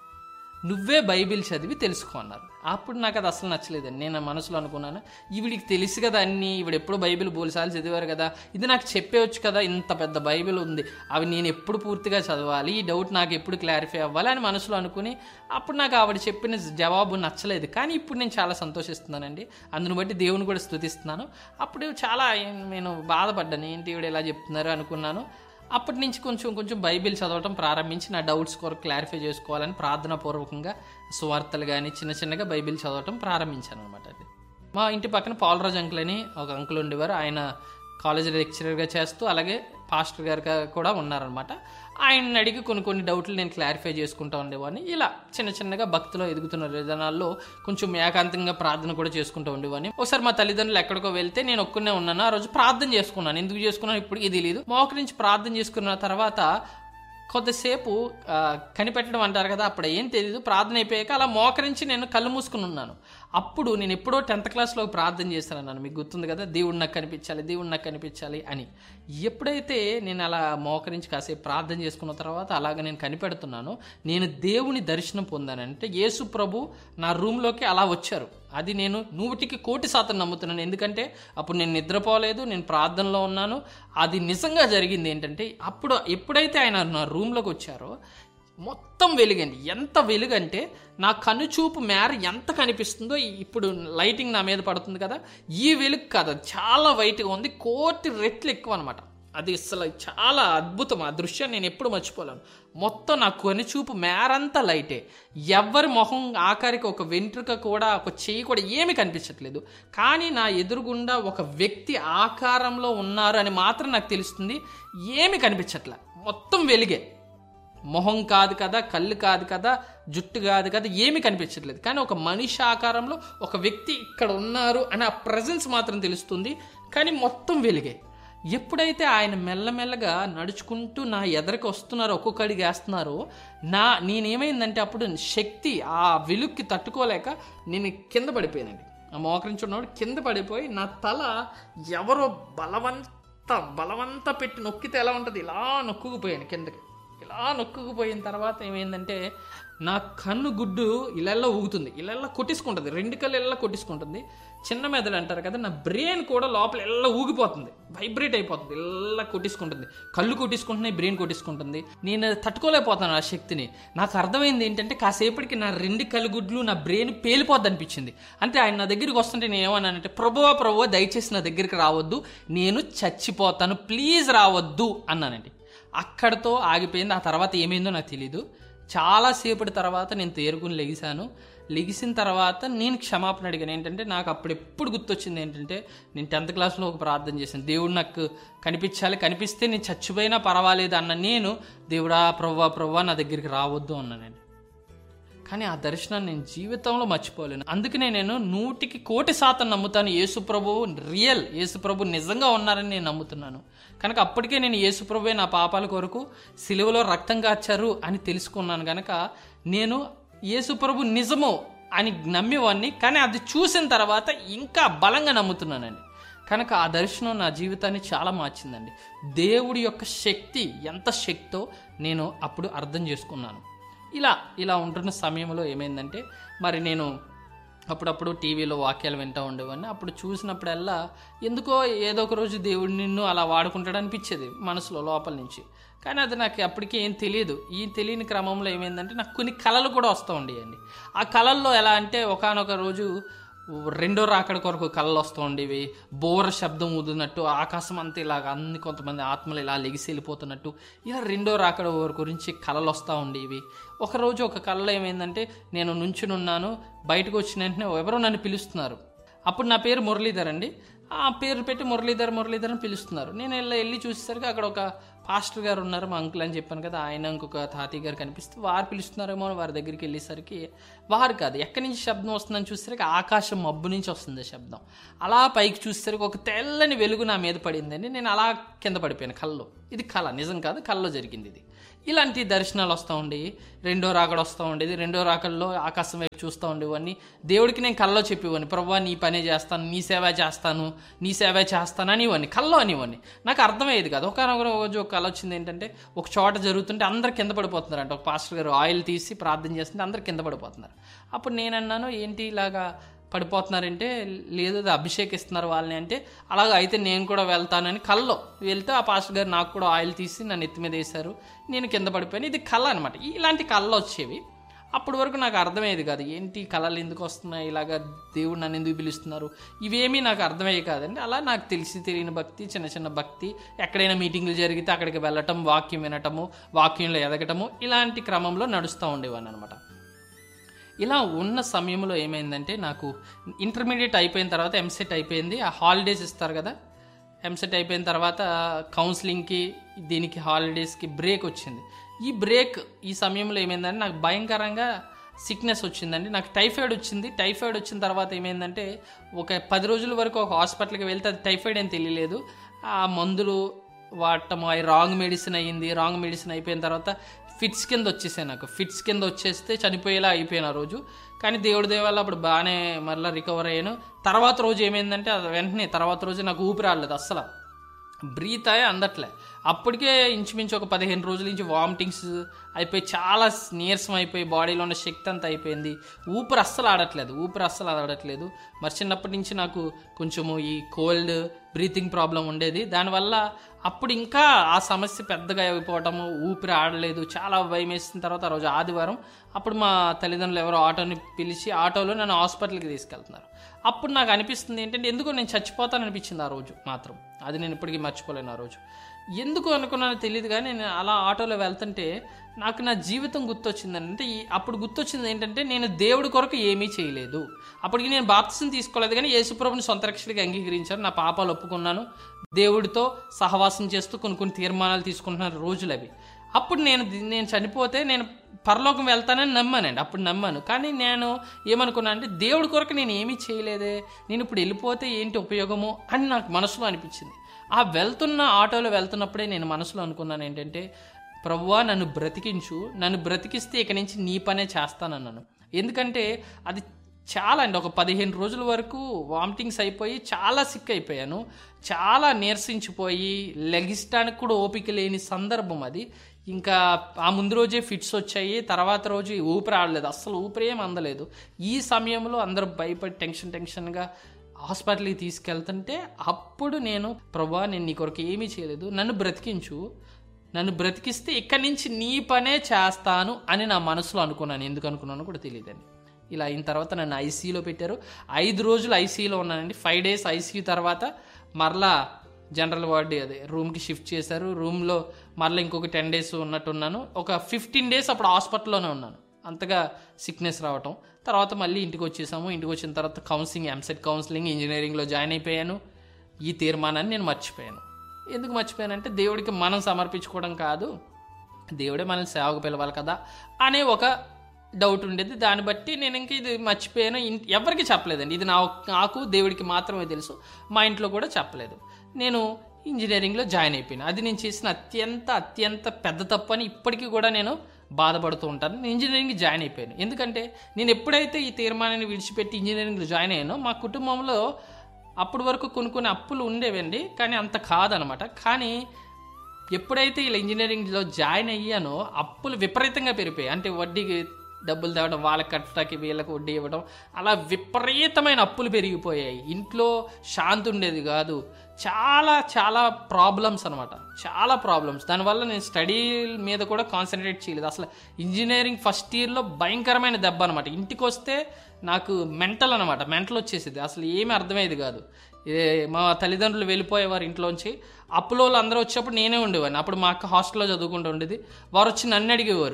నువ్వే బైబిల్ చదివి తెలుసుకో అన్నారు. అప్పుడు నాకు అది అసలు నచ్చలేదండి. నేను మనసులో అనుకున్నాను, ఈవిడికి తెలుసు కదా అన్నీ, ఈవిడ ఎప్పుడు బైబిల్ బోల్సార్లు చదివారు కదా, ఇది నాకు చెప్పేవచ్చు కదా, ఇంత పెద్ద బైబిల్ ఉంది, అవి నేను ఎప్పుడు పూర్తిగా చదవాలి, ఈ డౌట్ నాకు ఎప్పుడు క్లారిఫై అవ్వాలి అని మనసులో అనుకుని అప్పుడు నాకు ఆవిడ చెప్పిన జవాబు నచ్చలేదు. కానీ ఇప్పుడు నేను చాలా సంతోషిస్తున్నానండి, అందును బట్టి దేవుని కూడా స్తుతిస్తున్నాను. అప్పుడు చాలా నేను బాధపడ్డాను, ఏంటి ఈవిడ ఇలా చెప్తున్నారు అనుకున్నాను. అప్పటి నుంచి కొంచెం కొంచెం బైబిల్ చదవటం ప్రారంభించి నా డౌట్స్ కొరకు క్లారిఫై చేసుకోవాలని ప్రార్థనాపూర్వకంగా సువార్తలు కానీ చిన్న చిన్నగా బైబిల్ చదవటం ప్రారంభించాను అనమాట. అది మా ఇంటి పక్కన పాలరాజు అంకుల్ అని ఒక అంకుల్ ఉండేవారు. ఆయన కాలేజీ లెక్చరర్గా చేస్తూ అలాగే పాస్టర్ గారుగా కూడా ఉన్నారనమాట. ఆయన్ని అడిగి కొన్ని కొన్ని డౌట్లు నేను క్లారిఫై చేసుకుంటూ ఉండేవాడిని. ఇలా చిన్న చిన్నగా భక్తిలో ఎదుగుతున్న విధానాల్లో కొంచెం ఏకాంతంగా ప్రార్థన కూడా చేసుకుంటూ ఉండేవాడిని. ఒకసారి మా తల్లిదండ్రులు ఎక్కడికో వెళ్తే నేను ఒక్కనే ఉన్నాను. ఆ రోజు ప్రార్థన చేసుకున్నాను. ఎందుకు చేసుకున్నాను ఇప్పటికీ తెలియదు. మోకరించి ప్రార్థన చేసుకున్న తర్వాత కొద్దిసేపు కనిపెట్టడం అంటారు కదా, అప్పుడు ఏం తెలియదు. ప్రార్థన అయిపోయాక అలా మోకరించి నేను కళ్ళు మూసుకుని ఉన్నాను. అప్పుడు నేను ఎప్పుడో టెన్త్ క్లాస్లో ప్రార్థన చేశాను అన్నాను, మీకు గుర్తుంది కదా, దేవుడు నాకు కనిపించాలి, దేవుడు నాకు కనిపించాలి అని. ఎప్పుడైతే నేను అలా మోకరించి కాసేపు ప్రార్థన చేసుకున్న తర్వాత అలాగ నేను కనిపెడుతున్నాను, నేను దేవుని దర్శనం పొందానంటే యేసు ప్రభు నా రూమ్లోకి అలా వచ్చారు. అది నేను నూటికి కోటి శాతం నమ్ముతున్నాను. ఎందుకంటే అప్పుడు నేను నిద్రపోలేదు, నేను ప్రార్థనలో ఉన్నాను. అది నిజంగా జరిగింది. ఏంటంటే అప్పుడు ఎప్పుడైతే ఆయన నా రూమ్లోకి వచ్చారో మొత్తం వెలుగండి. ఎంత వెలుగంటే నా కనుచూపు మేర ఎంత కనిపిస్తుందో, ఇప్పుడు లైటింగ్ నా మీద పడుతుంది కదా, ఈ వెలుగు కాదు, చాలా వైట్గా ఉంది, కోటి రెట్లు ఎక్కువ అనమాట. అది అసలు చాలా అద్భుతం. ఆ దృశ్యాన్ని నేను ఎప్పుడు మర్చిపోలేను. మొత్తం నా కనుచూపు మేరంతా లైటే. ఎవరి మొహం ఆఖరికి ఒక వెంట్రుక కూడా, ఒక చెయ్యి కూడా ఏమీ కనిపించట్లేదు. కానీ నా ఎదురుగుండా ఒక వ్యక్తి ఆకారంలో ఉన్నారు అని మాత్రం నాకు తెలుస్తుంది. ఏమీ కనిపించట్లే, మొత్తం వెలిగే. మొహం కాదు కదా, కళ్ళు కాదు కదా, జుట్టు కాదు కదా, ఏమీ కనిపించట్లేదు. కానీ ఒక మనిషి ఆకారంలో ఒక వ్యక్తి ఇక్కడ ఉన్నారు అని ఆ ప్రెజెన్స్ మాత్రం తెలుస్తుంది. కానీ మొత్తం వెలిగే. ఎప్పుడైతే ఆయన మెల్లమెల్లగా నడుచుకుంటూ నా ఎదరికి వస్తున్నారో, ఒక్కొక్క అడిగి వేస్తున్నారో, నా నేనేమైందంటే అప్పుడు శక్తి ఆ వెలుగుకి తట్టుకోలేక నేను కింద పడిపోయానండి. ఆ మోకరించున్నప్పుడు కింద పడిపోయి నా తల ఎవరో బలవంత బలవంత పెట్టి నొక్కితే ఎలా ఉంటుంది, ఇలా నొక్కుకుపోయాను కిందకి. ఇలా నొక్కుకుపోయిన తర్వాత ఏమైందంటే నా కన్ను గుడ్డు ఇళ్ళల్లో ఊగుతుంది, ఇళ్ళల్లో కొట్టించుకుంటుంది, రెండు కళ్ళు ఇళ్ళ కొట్టించుకుంటుంది. చిన్న మెదడు అంటారు కదా, నా బ్రెయిన్ కూడా లోపల ఎల్ల ఊగిపోతుంది, వైబ్రేట్ అయిపోతుంది, ఇలా కొట్టించుకుంటుంది. కళ్ళు కొట్టించుకుంటున్నాయి, బ్రెయిన్ కొట్టించుకుంటుంది. నేను తట్టుకోలేకపోతాను ఆ శక్తిని. నాకు అర్థమైంది ఏంటంటే కాసేపటికి నా రెండు కళ్ళు గుడ్లు నా బ్రెయిన్ పేలిపోద్ది అనిపించింది. అంటే ఆయన నా దగ్గరికి వస్తుంటే నేను ఏమన్నానంటే, ప్రభువా ప్రభువా దయచేసి నా దగ్గరికి రావద్దు, నేను చచ్చిపోతాను, ప్లీజ్ రావద్దు అన్నానండి. అక్కడితో ఆగిపోయింది. ఆ తర్వాత ఏమైందో నాకు తెలీదు. చాలాసేపటి తర్వాత నేను తేరుకుని లెగిసాను. లెగిసిన తర్వాత నేను క్షమాపణ అడిగాను. ఏంటంటే నాకు అప్పుడు ఎప్పుడు గుర్తొచ్చింది ఏంటంటే, నేను టెన్త్ క్లాస్లో ఒక ప్రార్థన చేశాను, దేవుడు నాకు కనిపించాలి, కనిపిస్తే నేను చచ్చిపోయినా పర్వాలేదు అన్న నేను, దేవుడా ప్రభువా ప్రభువా నా దగ్గరికి రావద్దు అన్నానండి. కానీ ఆ దర్శనాన్ని నేను జీవితంలో మర్చిపోలేను. అందుకనే నేను నూటికి కోటి శాతం నమ్ముతాను, యేసుప్రభువు రియల్, యేసుప్రభు నిజంగా ఉన్నారని నేను నమ్ముతున్నాను. కనుక అప్పటికే నేను యేసుప్రభువే నా పాపాల కొరకు సిలువలో రక్తం కార్చారు అని తెలుసుకున్నాను. కనుక నేను యేసుప్రభు నిజము అని నమ్మేవాడిని. కానీ అది చూసిన తర్వాత ఇంకా బలంగా నమ్ముతున్నానండి. కనుక ఆ దర్శనం నా జీవితాన్ని చాలా మార్చిందండి. దేవుడి యొక్క శక్తి ఎంత శక్తో నేను అప్పుడు అర్థం చేసుకున్నాను. ఇలా ఇలా ఉంటున్న సమయంలో ఏమైందంటే, మరి నేను అప్పుడప్పుడు టీవీలో వాక్యాలు వింటూ ఉండేవాడిని. అప్పుడు చూసినప్పుడల్లా ఎందుకో ఏదో ఒక రోజు దేవుడు నిన్ను అలా వాడుకుంటాడు అనిపించేది మనసులో లోపల నుంచి. కానీ అది నాకు అప్పటికే ఏం తెలియదు. ఈ తెలియని క్రమంలో ఏమైందంటే నాకు కొన్ని కళలు కూడా వస్తూ ఉండేయండి. ఆ కళల్లో ఎలా అంటే, ఒకానొక రోజు రెండో రాకడ కొరకు కళలు వస్తూ ఉండేవి. బోర శబ్దం ఊదునట్టు, ఆకాశం అంతా ఇలాగ అన్ని కొంతమంది ఆత్మలు ఇలా లెగిసి వెళ్ళిపోతున్నట్టు, ఇలా రెండో రాకడ గురించి కళలు వస్తూ ఉండేవి. ఒకరోజు ఒక కళలో ఏమైందంటే, నేను నుంచునున్నాను, బయటకు వచ్చిన వెంటనే ఎవరో నన్ను పిలుస్తున్నారు. అప్పుడు నా పేరు మురళీధర్ అండి. ఆ పేరు పెట్టి మురళీధర్ మురళీధర్ అని పిలుస్తున్నారు. నేను వెళ్ళి వెళ్ళి చూసేసరికి అక్కడ ఒక పాస్టర్ గారు ఉన్నారు, మా అంకుల్ అని చెప్పాను కదా, ఆయన ఇంకొక తాతయ్య గారు కనిపిస్తే వారు పిలుస్తున్నారేమో అని వారి దగ్గరికి వెళ్ళేసరికి వారు కాదు, ఎక్కడి నుంచి శబ్దం వస్తుందని చూసేసరికి ఆకాశం మబ్బు నుంచి వస్తుంది శబ్దం. అలా పైకి చూసేసరికి ఒక తెల్లని వెలుగు నా మీద పడిందండి. నేను అలా కింద పడిపోయాను కల్లో. ఇది కళ, నిజం కాదు, కల్లో జరిగింది ఇది. ఇలాంటి దర్శనాలు వస్తూ ఉండి రెండో రాకడ వస్తూ ఉండేది. రెండో రాకడలో ఆకాశం వైపు చూస్తూ ఉండేవాడిని. దేవుడికి నేను కల్లో చెప్పేవాడిని, ప్రభువా నీ పనే చేస్తాను, నీ సేవ చేస్తాను, నీ సేవ చేస్తాను అనేవాడిని, కల్లో అనేవాడిని. నాకు అర్థమయ్యేది కాదు. ఒకనొక రోజు ఒక కళ వచ్చింది ఏంటంటే, ఒక చోట జరుగుతుంటే అందరు కింద పడిపోతున్నారు అంట. ఒక పాస్టర్ గారు ఆయిల్ తీసి ప్రార్థన చేస్తుంటే అందరు కింద పడిపోతున్నారు. అప్పుడు నేను అన్నాను, ఏంటి ఇలాగా పడిపోతున్నారంటే, లేదు అది అభిషేకిస్తున్నారు వాళ్ళని అంటే, అలాగ అయితే నేను కూడా వెళ్తానని కల్లో వెళ్తే ఆ పాస్టర్ గారు నాకు కూడా ఆయిల్ తీసి నన్ను ఎత్తి మీద వేశారు, నేను కింద పడిపోయాను. ఇది కళ అనమాట. ఇలాంటి కళలు వచ్చేవి. అప్పటి వరకు నాకు అర్థమయ్యేది కాదు, ఏంటి కళలు ఎందుకు వస్తున్నాయి, ఇలాగ దేవుడు నన్ను ఎందుకు పిలుస్తున్నారు, ఇవేమీ నాకు అర్థమయ్యే కాదండి. అలా నాకు తెలిసి తెలియని భక్తి, చిన్న చిన్న భక్తి, ఎక్కడైనా మీటింగులు జరిగితే అక్కడికి వెళ్ళటం, వాక్యం వినటము, వాక్యంలో ఎదగటము, ఇలాంటి క్రమంలో నడుస్తూ ఉండేవాడిని అనమాట. ఇలా ఉన్న సమయంలో ఏమైందంటే, నాకు ఇంటర్మీడియట్ అయిపోయిన తర్వాత ఎంసెట్ అయిపోయింది. ఆ హాలిడేస్ ఇస్తారు కదా, ఎంసెట్ అయిపోయిన తర్వాత కౌన్సిలింగ్కి దీనికి హాలిడేస్కి బ్రేక్ వచ్చింది. ఈ బ్రేక్ ఈ సమయంలో ఏమైందంటే నాకు భయంకరంగా సిక్నెస్ వచ్చిందండి. నాకు టైఫాయిడ్ వచ్చింది. టైఫాయిడ్ వచ్చిన తర్వాత ఏమైందంటే, ఒక పది రోజుల వరకు ఒక హాస్పిటల్కి వెళ్తే అది టైఫాయిడ్ అని తెలియలేదు. ఆ మందులు వాడటము, అవి రాంగ్ మెడిసిన్ అయ్యింది. రాంగ్ మెడిసిన్ అయిపోయిన తర్వాత ఫిట్స్ కింద వచ్చేసాయి. నాకు ఫిట్స్ కింద వచ్చేస్తే చనిపోయేలా అయిపోయాను ఆ రోజు. కానీ దేవుడి దయ వల్ల అప్పుడు బాగానే మళ్ళీ రికవర్ అయ్యాను. తర్వాత రోజు ఏమైందంటే, అది వెంటనే తర్వాత రోజు నాకు ఊపిరి రాలేదు, అస్సలు బ్రీత్ అయ్యే అందట్లే. అప్పటికే ఇంచుమించు ఒక పదిహేను రోజుల నుంచి వామిటింగ్స్ అయిపోయి చాలా నీరసం అయిపోయి బాడీలో ఉన్న శక్తి అంతా అయిపోయింది. ఊపిరి అస్సలు ఆడట్లేదు ఊపిరి అస్సలు ఆడట్లేదు మరి చిన్నప్పటి నుంచి నాకు కొంచెము ఈ కోల్డ్ బ్రీతింగ్ ప్రాబ్లం ఉండేది. దానివల్ల అప్పుడు ఇంకా ఆ సమస్య పెద్దగా అయిపోవటము, ఊపిరి ఆడలేదు, చాలా భయం వేసిన తర్వాత ఆ రోజు ఆదివారం అప్పుడు మా తల్లిదండ్రులు ఎవరో ఆటోని పిలిచి ఆటోలో నన్ను హాస్పిటల్కి తీసుకెళ్తున్నారు. అప్పుడు నాకు అనిపిస్తుంది ఏంటంటే, ఎందుకో నేను చచ్చిపోతాను అనిపించింది ఆ రోజు మాత్రం. అది నేను ఇప్పటికీ మర్చిపోలేను. ఆ రోజు ఎందుకు అనుకున్నానో తెలియదు, కానీ నేను అలా ఆటోలో వెళ్తుంటే నాకు నా జీవితం గుర్తొచ్చింది. అంటే అప్పుడు గుర్తొచ్చింది ఏంటంటే, నేను దేవుడి కొరకు ఏమీ చేయలేదు. అప్పటికి నేను బాప్తిసం తీసుకోలేదు, కానీ యేసుప్రభుని సొంత రక్షకుడిగా అంగీకరించాను, నా పాపాలు ఒప్పుకున్నాను, దేవుడితో సహవాసం చేస్తూ కొన్ని కొన్ని తీర్మానాలు తీసుకుంటున్న రోజులు అవి. అప్పుడు నేను నేను చనిపోతే నేను పరలోకం వెళ్తానని నమ్మానండి. అప్పుడు నమ్మాను. కానీ నేను ఏమనుకున్నాను అంటే, దేవుడి కొరకు నేను ఏమీ చేయలేదే, నేను ఇప్పుడు వెళ్ళిపోతే ఏంటి ఉపయోగము అని నాకు మనసులో అనిపించింది. ఆ వెళ్తున్న ఆటోలో వెళ్తున్నప్పుడే నేను మనసులో అనుకున్నాను ఏంటంటే, ప్రభువా నన్ను బ్రతికించు, నన్ను బ్రతికిస్తే ఇక నుంచి నీ పనే చేస్తానన్నాను. ఎందుకంటే అది చాలా అండి, ఒక పదిహేను రోజుల వరకు వామిటింగ్స్ అయిపోయి చాలా సిక్ అయిపోయాను, చాలా నీరసించిపోయి లెగిస్తానికి కూడా ఓపిక లేని సందర్భం అది. ఇంకా ఆ ముందు రోజే ఫిట్స్ వచ్చాయి, తర్వాత రోజు ఊపిరి ఆడలేదు, అస్సలు ఊపిరి ఏం అందలేదు. ఈ సమయంలో అందరూ భయపడి టెన్షన్ టెన్షన్గా హాస్పిటల్కి తీసుకెళ్తుంటే అప్పుడు నేను, ప్రభువా నేను నీ కొరకు ఏమీ చేయలేదు, నన్ను బ్రతికించు, నన్ను బ్రతికిస్తే ఇక్కడి నుంచి నీ పనే చేస్తాను అని నా మనసులో అనుకున్నాను. ఎందుకు అనుకున్నానో కూడా తెలియదండి. ఇలా అయిన తర్వాత నన్ను ఐసీయూలో పెట్టారు. ఐదు రోజులు ఐసీయూలో ఉన్నానండి. ఫైవ్ డేస్ ఐసీయూ తర్వాత మరలా జనరల్ వార్డు అదే రూమ్కి షిఫ్ట్ చేశారు. రూమ్లో మరలా ఇంకొక టెన్ డేస్ ఉన్నట్టున్నాను. ఒక ఫిఫ్టీన్ డేస్ అప్పుడు హాస్పిటల్లోనే ఉన్నాను, అంతగా సిక్నెస్ రావటం. తర్వాత మళ్ళీ ఇంటికి వచ్చేసాము. ఇంటికి వచ్చిన తర్వాత కౌన్సిలింగ్, ఎంసెట్ కౌన్సిలింగ్, ఇంజనీరింగ్లో జాయిన్ అయిపోయాను. ఈ తీర్మానాన్ని నేను మర్చిపోయాను. ఎందుకు మర్చిపోయానంటే, దేవుడికి మనం సమర్పించుకోవడం కాదు, దేవుడే మనల్ని సేవకు పిలవాలి కదా అనే ఒక డౌట్ ఉండేది. దాన్ని బట్టి నేను ఇంక ఇది మర్చిపోయాను. ఎవరికి చెప్పలేదండి, ఇది నా నాకు దేవుడికి మాత్రమే తెలుసు, మా ఇంట్లో కూడా చెప్పలేదు. నేను ఇంజనీరింగ్లో జాయిన్ అయిపోయాను. అది నేను చేసిన అత్యంత అత్యంత పెద్ద తప్పు అని ఇప్పటికీ కూడా నేను బాధపడుతూ ఉంటాను. నేను ఇంజనీరింగ్ జాయిన్ అయిపోయాను. ఎందుకంటే నేను ఎప్పుడైతే ఈ తీర్మానాన్ని విడిచిపెట్టి ఇంజనీరింగ్లో జాయిన్ అయ్యానో, మా కుటుంబంలో అప్పటి వరకు కొన్ని కొన్ని అప్పులు ఉండేవండి, కానీ అంత కాదనమాట. కానీ ఎప్పుడైతే ఇలా ఇంజనీరింగ్లో జాయిన్ అయ్యానో అప్పులు విపరీతంగా పెరిగిపోయాయి. అంటే వడ్డీకి డబ్బులు తేవడం, వాళ్ళకి కట్టడానికి వీళ్ళకి వడ్డీ ఇవ్వడం, అలా విపరీతమైన అప్పులు పెరిగిపోయాయి. ఇంట్లో శాంతి ఉండేది కాదు. చాలా చాలా ప్రాబ్లమ్స్ అనమాట, చాలా ప్రాబ్లమ్స్. దానివల్ల నేను స్టడీ మీద కూడా కాన్సన్ట్రేట్ చేయలేదు. అసలు ఇంజనీరింగ్ ఫస్ట్ ఇయర్లో భయంకరమైన దెబ్బ అనమాట. ఇంటికి వస్తే నాకు మెంటల్ అనమాట, మెంటల్ వచ్చేసేది, అసలు ఏమీ అర్థమయ్యేది కాదు. ఏ మా తల్లిదండ్రులు వెళ్ళిపోయేవారు ఇంట్లోంచి, అప్పులో అందరూ వచ్చేప్పుడు నేనే ఉండేవాడిని. అప్పుడు మా అక్క హాస్టల్లో చదువుకుంటూ ఉండేది. వారు వచ్చి నన్ను అడిగేవారు,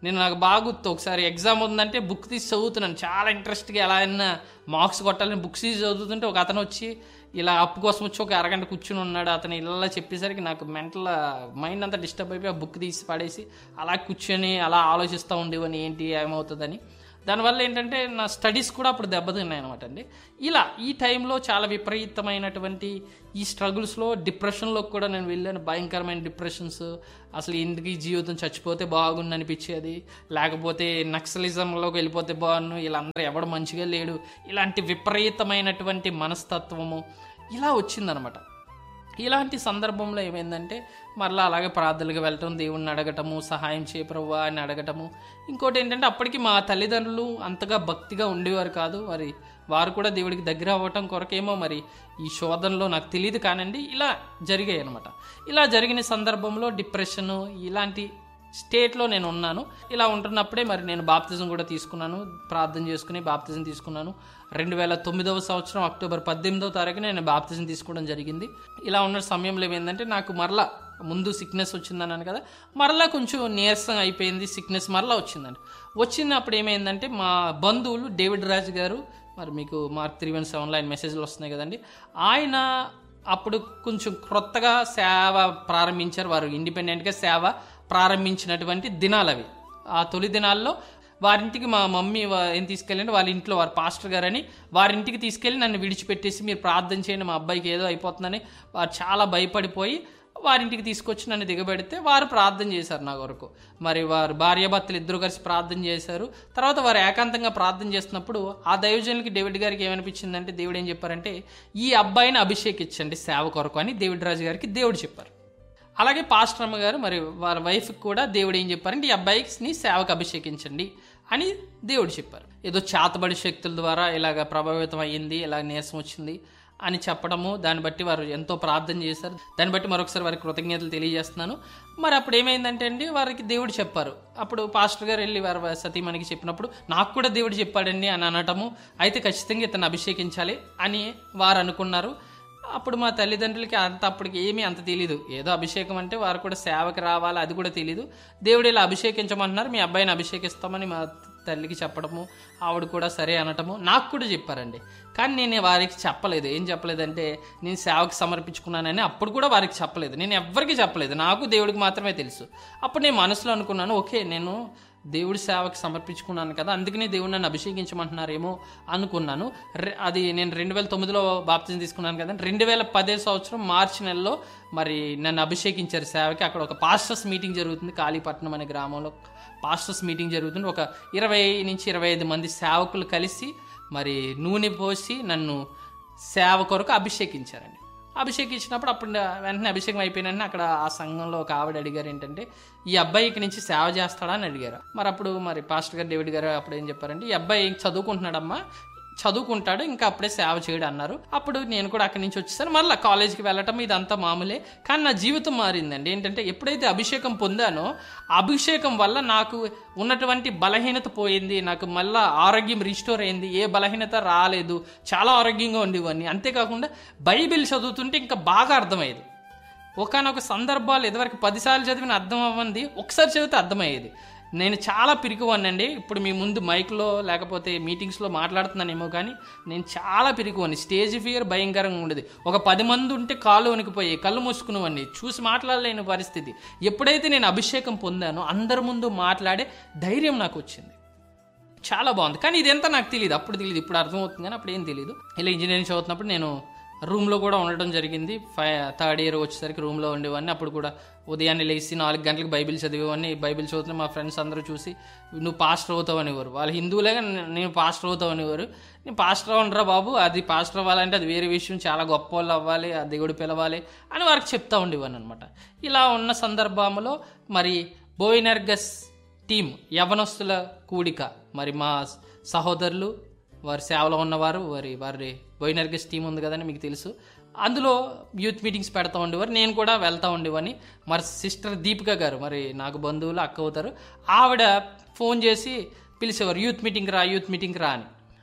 నేను నాకు బాగా గుర్తు, ఒకసారి ఎగ్జామ్ ఉందంటే బుక్ తీసి చదువుతున్నాను, చాలా ఇంట్రెస్ట్గా ఎలా అయినా మార్క్స్ కొట్టాలని బుక్స్ తీసి చదువుతుంటే ఒక అతను వచ్చి ఇలా అప్పు కోసం వచ్చి ఒక అరగంట కూర్చుని ఉన్నాడు. అతను ఇలా చెప్పేసరికి నాకు మెంటల్ మైండ్ అంతా డిస్టర్బ్ అయిపోయి ఆ బుక్ తీసి పడేసి అలా కూర్చొని అలా ఆలోచిస్తూ ఉండేవని ఏంటి ఏమవుతుందని. దానివల్ల ఏంటంటే నా స్టడీస్ కూడా అప్పుడు దెబ్బతిన్నాయి అనమాట అండి. ఇలా ఈ టైంలో చాలా విపరీతమైనటువంటి ఈ స్ట్రగుల్స్లో డిప్రెషన్లోకి కూడా నేను వెళ్ళాను. భయంకరమైన డిప్రెషన్స్, అసలు ఇంటికి జీవితం చచ్చిపోతే బాగుండు అనిపించేది, లేకపోతే నక్సలిజంలోకి వెళ్ళిపోతే బాగుండు, వీళ్ళందరూ ఎవడు మంచిగా లేడు, ఇలాంటి విపరీతమైనటువంటి మనస్తత్వము ఇలా వచ్చిందనమాట. ఇలాంటి సందర్భంలో ఏమైందంటే మరలా అలాగే ప్రార్థనలకు వెళ్ళటం, దేవుణ్ణి అడగటము, సహాయం చేయ ప్రభువా అని అడగటము. ఇంకోటి ఏంటంటే అప్పటికి మా తల్లిదండ్రులు అంతగా భక్తిగా ఉండేవారు కాదు. మరి వారు కూడా దేవుడికి దగ్గర అవ్వటం కొరకేమో మరి ఈ శోధనలో నాకు తెలియదు కానండి ఇలా జరిగాయి అనమాట. ఇలా జరిగిన సందర్భంలో డిప్రెషను ఇలాంటి స్టేట్లో నేను ఉన్నాను. ఇలా ఉంటున్నప్పుడే మరి నేను బాప్తిజం కూడా తీసుకున్నాను, ప్రార్థన చేసుకుని బాప్తిజం తీసుకున్నాను. రెండు వేల తొమ్మిదవ సంవత్సరం అక్టోబర్ పద్దెనిమిదవ తారీఖున నేను బాప్తిజం తీసుకోవడం జరిగింది. ఇలా ఉన్న సమయంలో ఏమైందంటే నాకు మరలా ముందు సిక్నెస్ వచ్చిందన్నాను కదా, మరలా కొంచెం నీరసం అయిపోయింది, సిక్నెస్ మరలా వచ్చిందండి. వచ్చినప్పుడు ఏమైందంటే మా బంధువులు డేవిడ్ రాజ్ గారు, మరి మీకు మార్క్ త్రీ వన్ సెవెన్లో ఆయన మెసేజ్లు వస్తున్నాయి కదండి, ఆయన అప్పుడు కొంచెం క్రొత్తగా సేవ ప్రారంభించారు. వారు ఇండిపెండెంట్గా సేవ ప్రారంభించినటువంటి దినాలు అవి. ఆ తొలి దినాల్లో వారింటికి మా మమ్మీ ఏం తీసుకెళ్ళండి, వాళ్ళ ఇంట్లో వారు పాస్టర్ గారని వారింటికి తీసుకెళ్ళి నన్ను విడిచిపెట్టేసి మీరు ప్రార్థన చేయండి, మా అబ్బాయికి ఏదో అయిపోతుందని వారు చాలా భయపడిపోయి వారింటికి తీసుకొచ్చి నన్ను దిగబెడితే వారు ప్రార్థన చేశారు నా కొరకు. మరి వారు భార్యాభర్తలు ఇద్దరు కలిసి ప్రార్థన చేశారు. తర్వాత వారు ఏకాంతంగా ప్రార్థన చేస్తున్నప్పుడు ఆ దైవజనులకి డేవిడ్ గారికి ఏమనిపించిందంటే, దేవుడు ఏం చెప్పారంటే ఈ అబ్బాయిని అభిషేకించండి సేవ కొరకు అని డేవిడ్ రాజు గారికి దేవుడు చెప్పారు. అలాగే పాస్టర్ అమ్మ గారు మరి వారి వైఫ్కి కూడా దేవుడు ఏం చెప్పారంటే ఈ అబ్బాయిని సేవకు అభిషేకించండి అని దేవుడు చెప్పారు. ఏదో చేతబడి శక్తుల ద్వారా ఇలాగ ప్రభావితం అయ్యింది, ఇలా నీరసం వచ్చింది అని చెప్పడము, దాన్ని బట్టి వారు ఎంతో ప్రార్థన చేశారు. దాన్ని బట్టి మరొకసారి వారికి కృతజ్ఞతలు తెలియజేస్తున్నాను. మరి అప్పుడు ఏమైందంటే అండి వారికి దేవుడు చెప్పారు. అప్పుడు పాస్టర్ గారు వెళ్ళి వారి సతీమణికి చెప్పినప్పుడు నాకు కూడా దేవుడు చెప్పాడండి అని అనటము, అయితే ఖచ్చితంగా ఇతను అభిషేకించాలి అని వారు అనుకున్నారు. అప్పుడు మా తల్లిదండ్రులకి అంత అప్పటికి ఏమీ అంత తెలీదు, ఏదో అభిషేకం అంటే వారు కూడా సేవకి రావాలి అది కూడా తెలీదు. దేవుడు ఇలా అభిషేకించమంటున్నారు, మీ అబ్బాయిని అభిషేకిస్తామని మా తల్లికి చెప్పడము, ఆవిడ కూడా సరే అనటము నాకు కూడా చెప్పారండి. కానీ నేను వారికి చెప్పలేదు. ఏం చెప్పలేదంటే నేను సేవకి సమర్పించుకున్నానని అప్పుడు కూడా వారికి చెప్పలేదు, నేను ఎవ్వరికి చెప్పలేదు, నాకు దేవుడికి మాత్రమే తెలుసు. అప్పుడు నేను మనసులో అనుకున్నాను, ఓకే నేను దేవుడి సేవకి సమర్పించుకున్నాను కదా, అందుకనే దేవుడు నన్ను అభిషేకించమంటున్నారేమో అనుకున్నాను. అది నేను రెండు వేల తొమ్మిదిలో బాప్తిజం తీసుకున్నాను కదా, రెండు వేల పదే సంవత్సరం మార్చి నెలలో మరి నన్ను అభిషేకించారు సేవకి. అక్కడ ఒక పాస్టర్స్ మీటింగ్ జరుగుతుంది, కాళీపట్నం అనే గ్రామంలో పాస్టర్స్ మీటింగ్ జరుగుతుంది. ఒక ఇరవై నుంచి ఇరవై ఐదు మంది సేవకులు కలిసి మరి నూనె పోసి నన్ను సేవ కొరకు అభిషేకించారండి. అభిషేకించినప్పుడు అప్పుడు వెంటనే అభిషేకం అయిపోయిన అక్కడ ఆ సంఘంలో ఒక ఆవిడ అడిగారు ఏంటంటే ఈ అబ్బాయికి నుంచి సేవ చేస్తాడా అని అడిగారు. మరి అప్పుడు మరి పాస్టర్ గారు డేవిడ్ గారు అప్పుడు ఏం చెప్పారంటే ఈ అబ్బాయి చదువుకుంటున్నాడమ్మా, చదువుకుంటాడు, ఇంకా అప్పుడే సేవ చేయడు అన్నారు. అప్పుడు నేను కూడా అక్కడి నుంచి వచ్చేసాను, మళ్ళీ కాలేజీకి వెళ్ళటం ఇదంతా మామూలే. కానీ నా జీవితం మారిందండి. ఏంటంటే ఎప్పుడైతే అభిషేకం పొందానో అభిషేకం వల్ల నాకు ఉన్నటువంటి బలహీనత పోయింది, నాకు మళ్ళీ ఆరోగ్యం రిస్టోర్ అయింది, ఏ బలహీనత రాలేదు, చాలా ఆరోగ్యంగా ఉండేవాడిని. అంతేకాకుండా బైబిల్ చదువుతుంటే ఇంకా బాగా అర్థమయ్యేది. ఒకనొక సందర్భాలు ఎదువరకు పదిసార్లు చదివిన అర్థం అవ్వంది ఒకసారి చదివితే అర్థమయ్యేది. నేను చాలా పిరికివాడినండి. ఇప్పుడు మీ ముందు మైక్లో లేకపోతే మీటింగ్స్లో మాట్లాడుతున్నానేమో కానీ నేను చాలా పిరికివాడిని. స్టేజ్ ఫియర్ భయంకరంగా ఉండేది. ఒక పది మంది ఉంటే కాళ్ళు వణికిపోయి కళ్ళు మూసుకునేవాడిని, చూసి మాట్లాడలేని పరిస్థితి. ఎప్పుడైతే నేను అభిషేకం పొందానో అందరి ముందు మాట్లాడే ధైర్యం నాకు వచ్చింది. చాలా బాగుంది. కానీ ఇదంతా నాకు తెలియదు, అప్పుడు తెలియదు, ఇప్పుడు అర్థమవుతుంది కానీ అప్పుడు ఏం తెలియదు. ఇలా ఇంజనీరింగ్ చదువుతున్నప్పుడు నేను రూమ్లో కూడా ఉండడం జరిగింది. ఫై థర్డ్ ఇయర్ వచ్చేసరికి రూమ్లో ఉండేవాడిని. అప్పుడు కూడా ఉదయాన్నే లేచి నాలుగు గంటలకు బైబిల్ చదివేవాడిని. బైబిల్ చదువుతున్న మా ఫ్రెండ్స్ అందరూ చూసి నువ్వు పాస్టర్ అవుతావు అనేవారు. వాళ్ళు హిందువులే, నేను పాస్టర్ అవుతావు అనేవారు. నేను పాస్టర్ అవ్వనరా బాబు, అది పాస్టర్ అవ్వాలంటే అది వేరే విషయం, చాలా గొప్ప వాళ్ళు అవ్వాలి, ఆ దేవుడు పిలవాలి అని వారికి చెప్తా ఉండేవాడిని అనమాట. ఇలా ఉన్న సందర్భంలో మరి బోయినర్గస్ టీం యవనస్తుల కూడిక, మరి మా సహోదరులు వారి సేవలో ఉన్నవారు, వారి వారి బోయినర్గస్ టీం ఉంది కదని మీకు తెలుసు, అందులో యూత్ మీటింగ్స్ పెడతా ఉండేవారు. నేను కూడా వెళ్తూ ఉండేవాడిని. మరి సిస్టర్ దీపిక గారు, మరి నాకు బంధువులు అక్క అవుతారు, ఆవిడ ఫోన్ చేసి పిలిచేవారు, యూత్ మీటింగ్ రా యూత్ మీటింగ్ రా అని.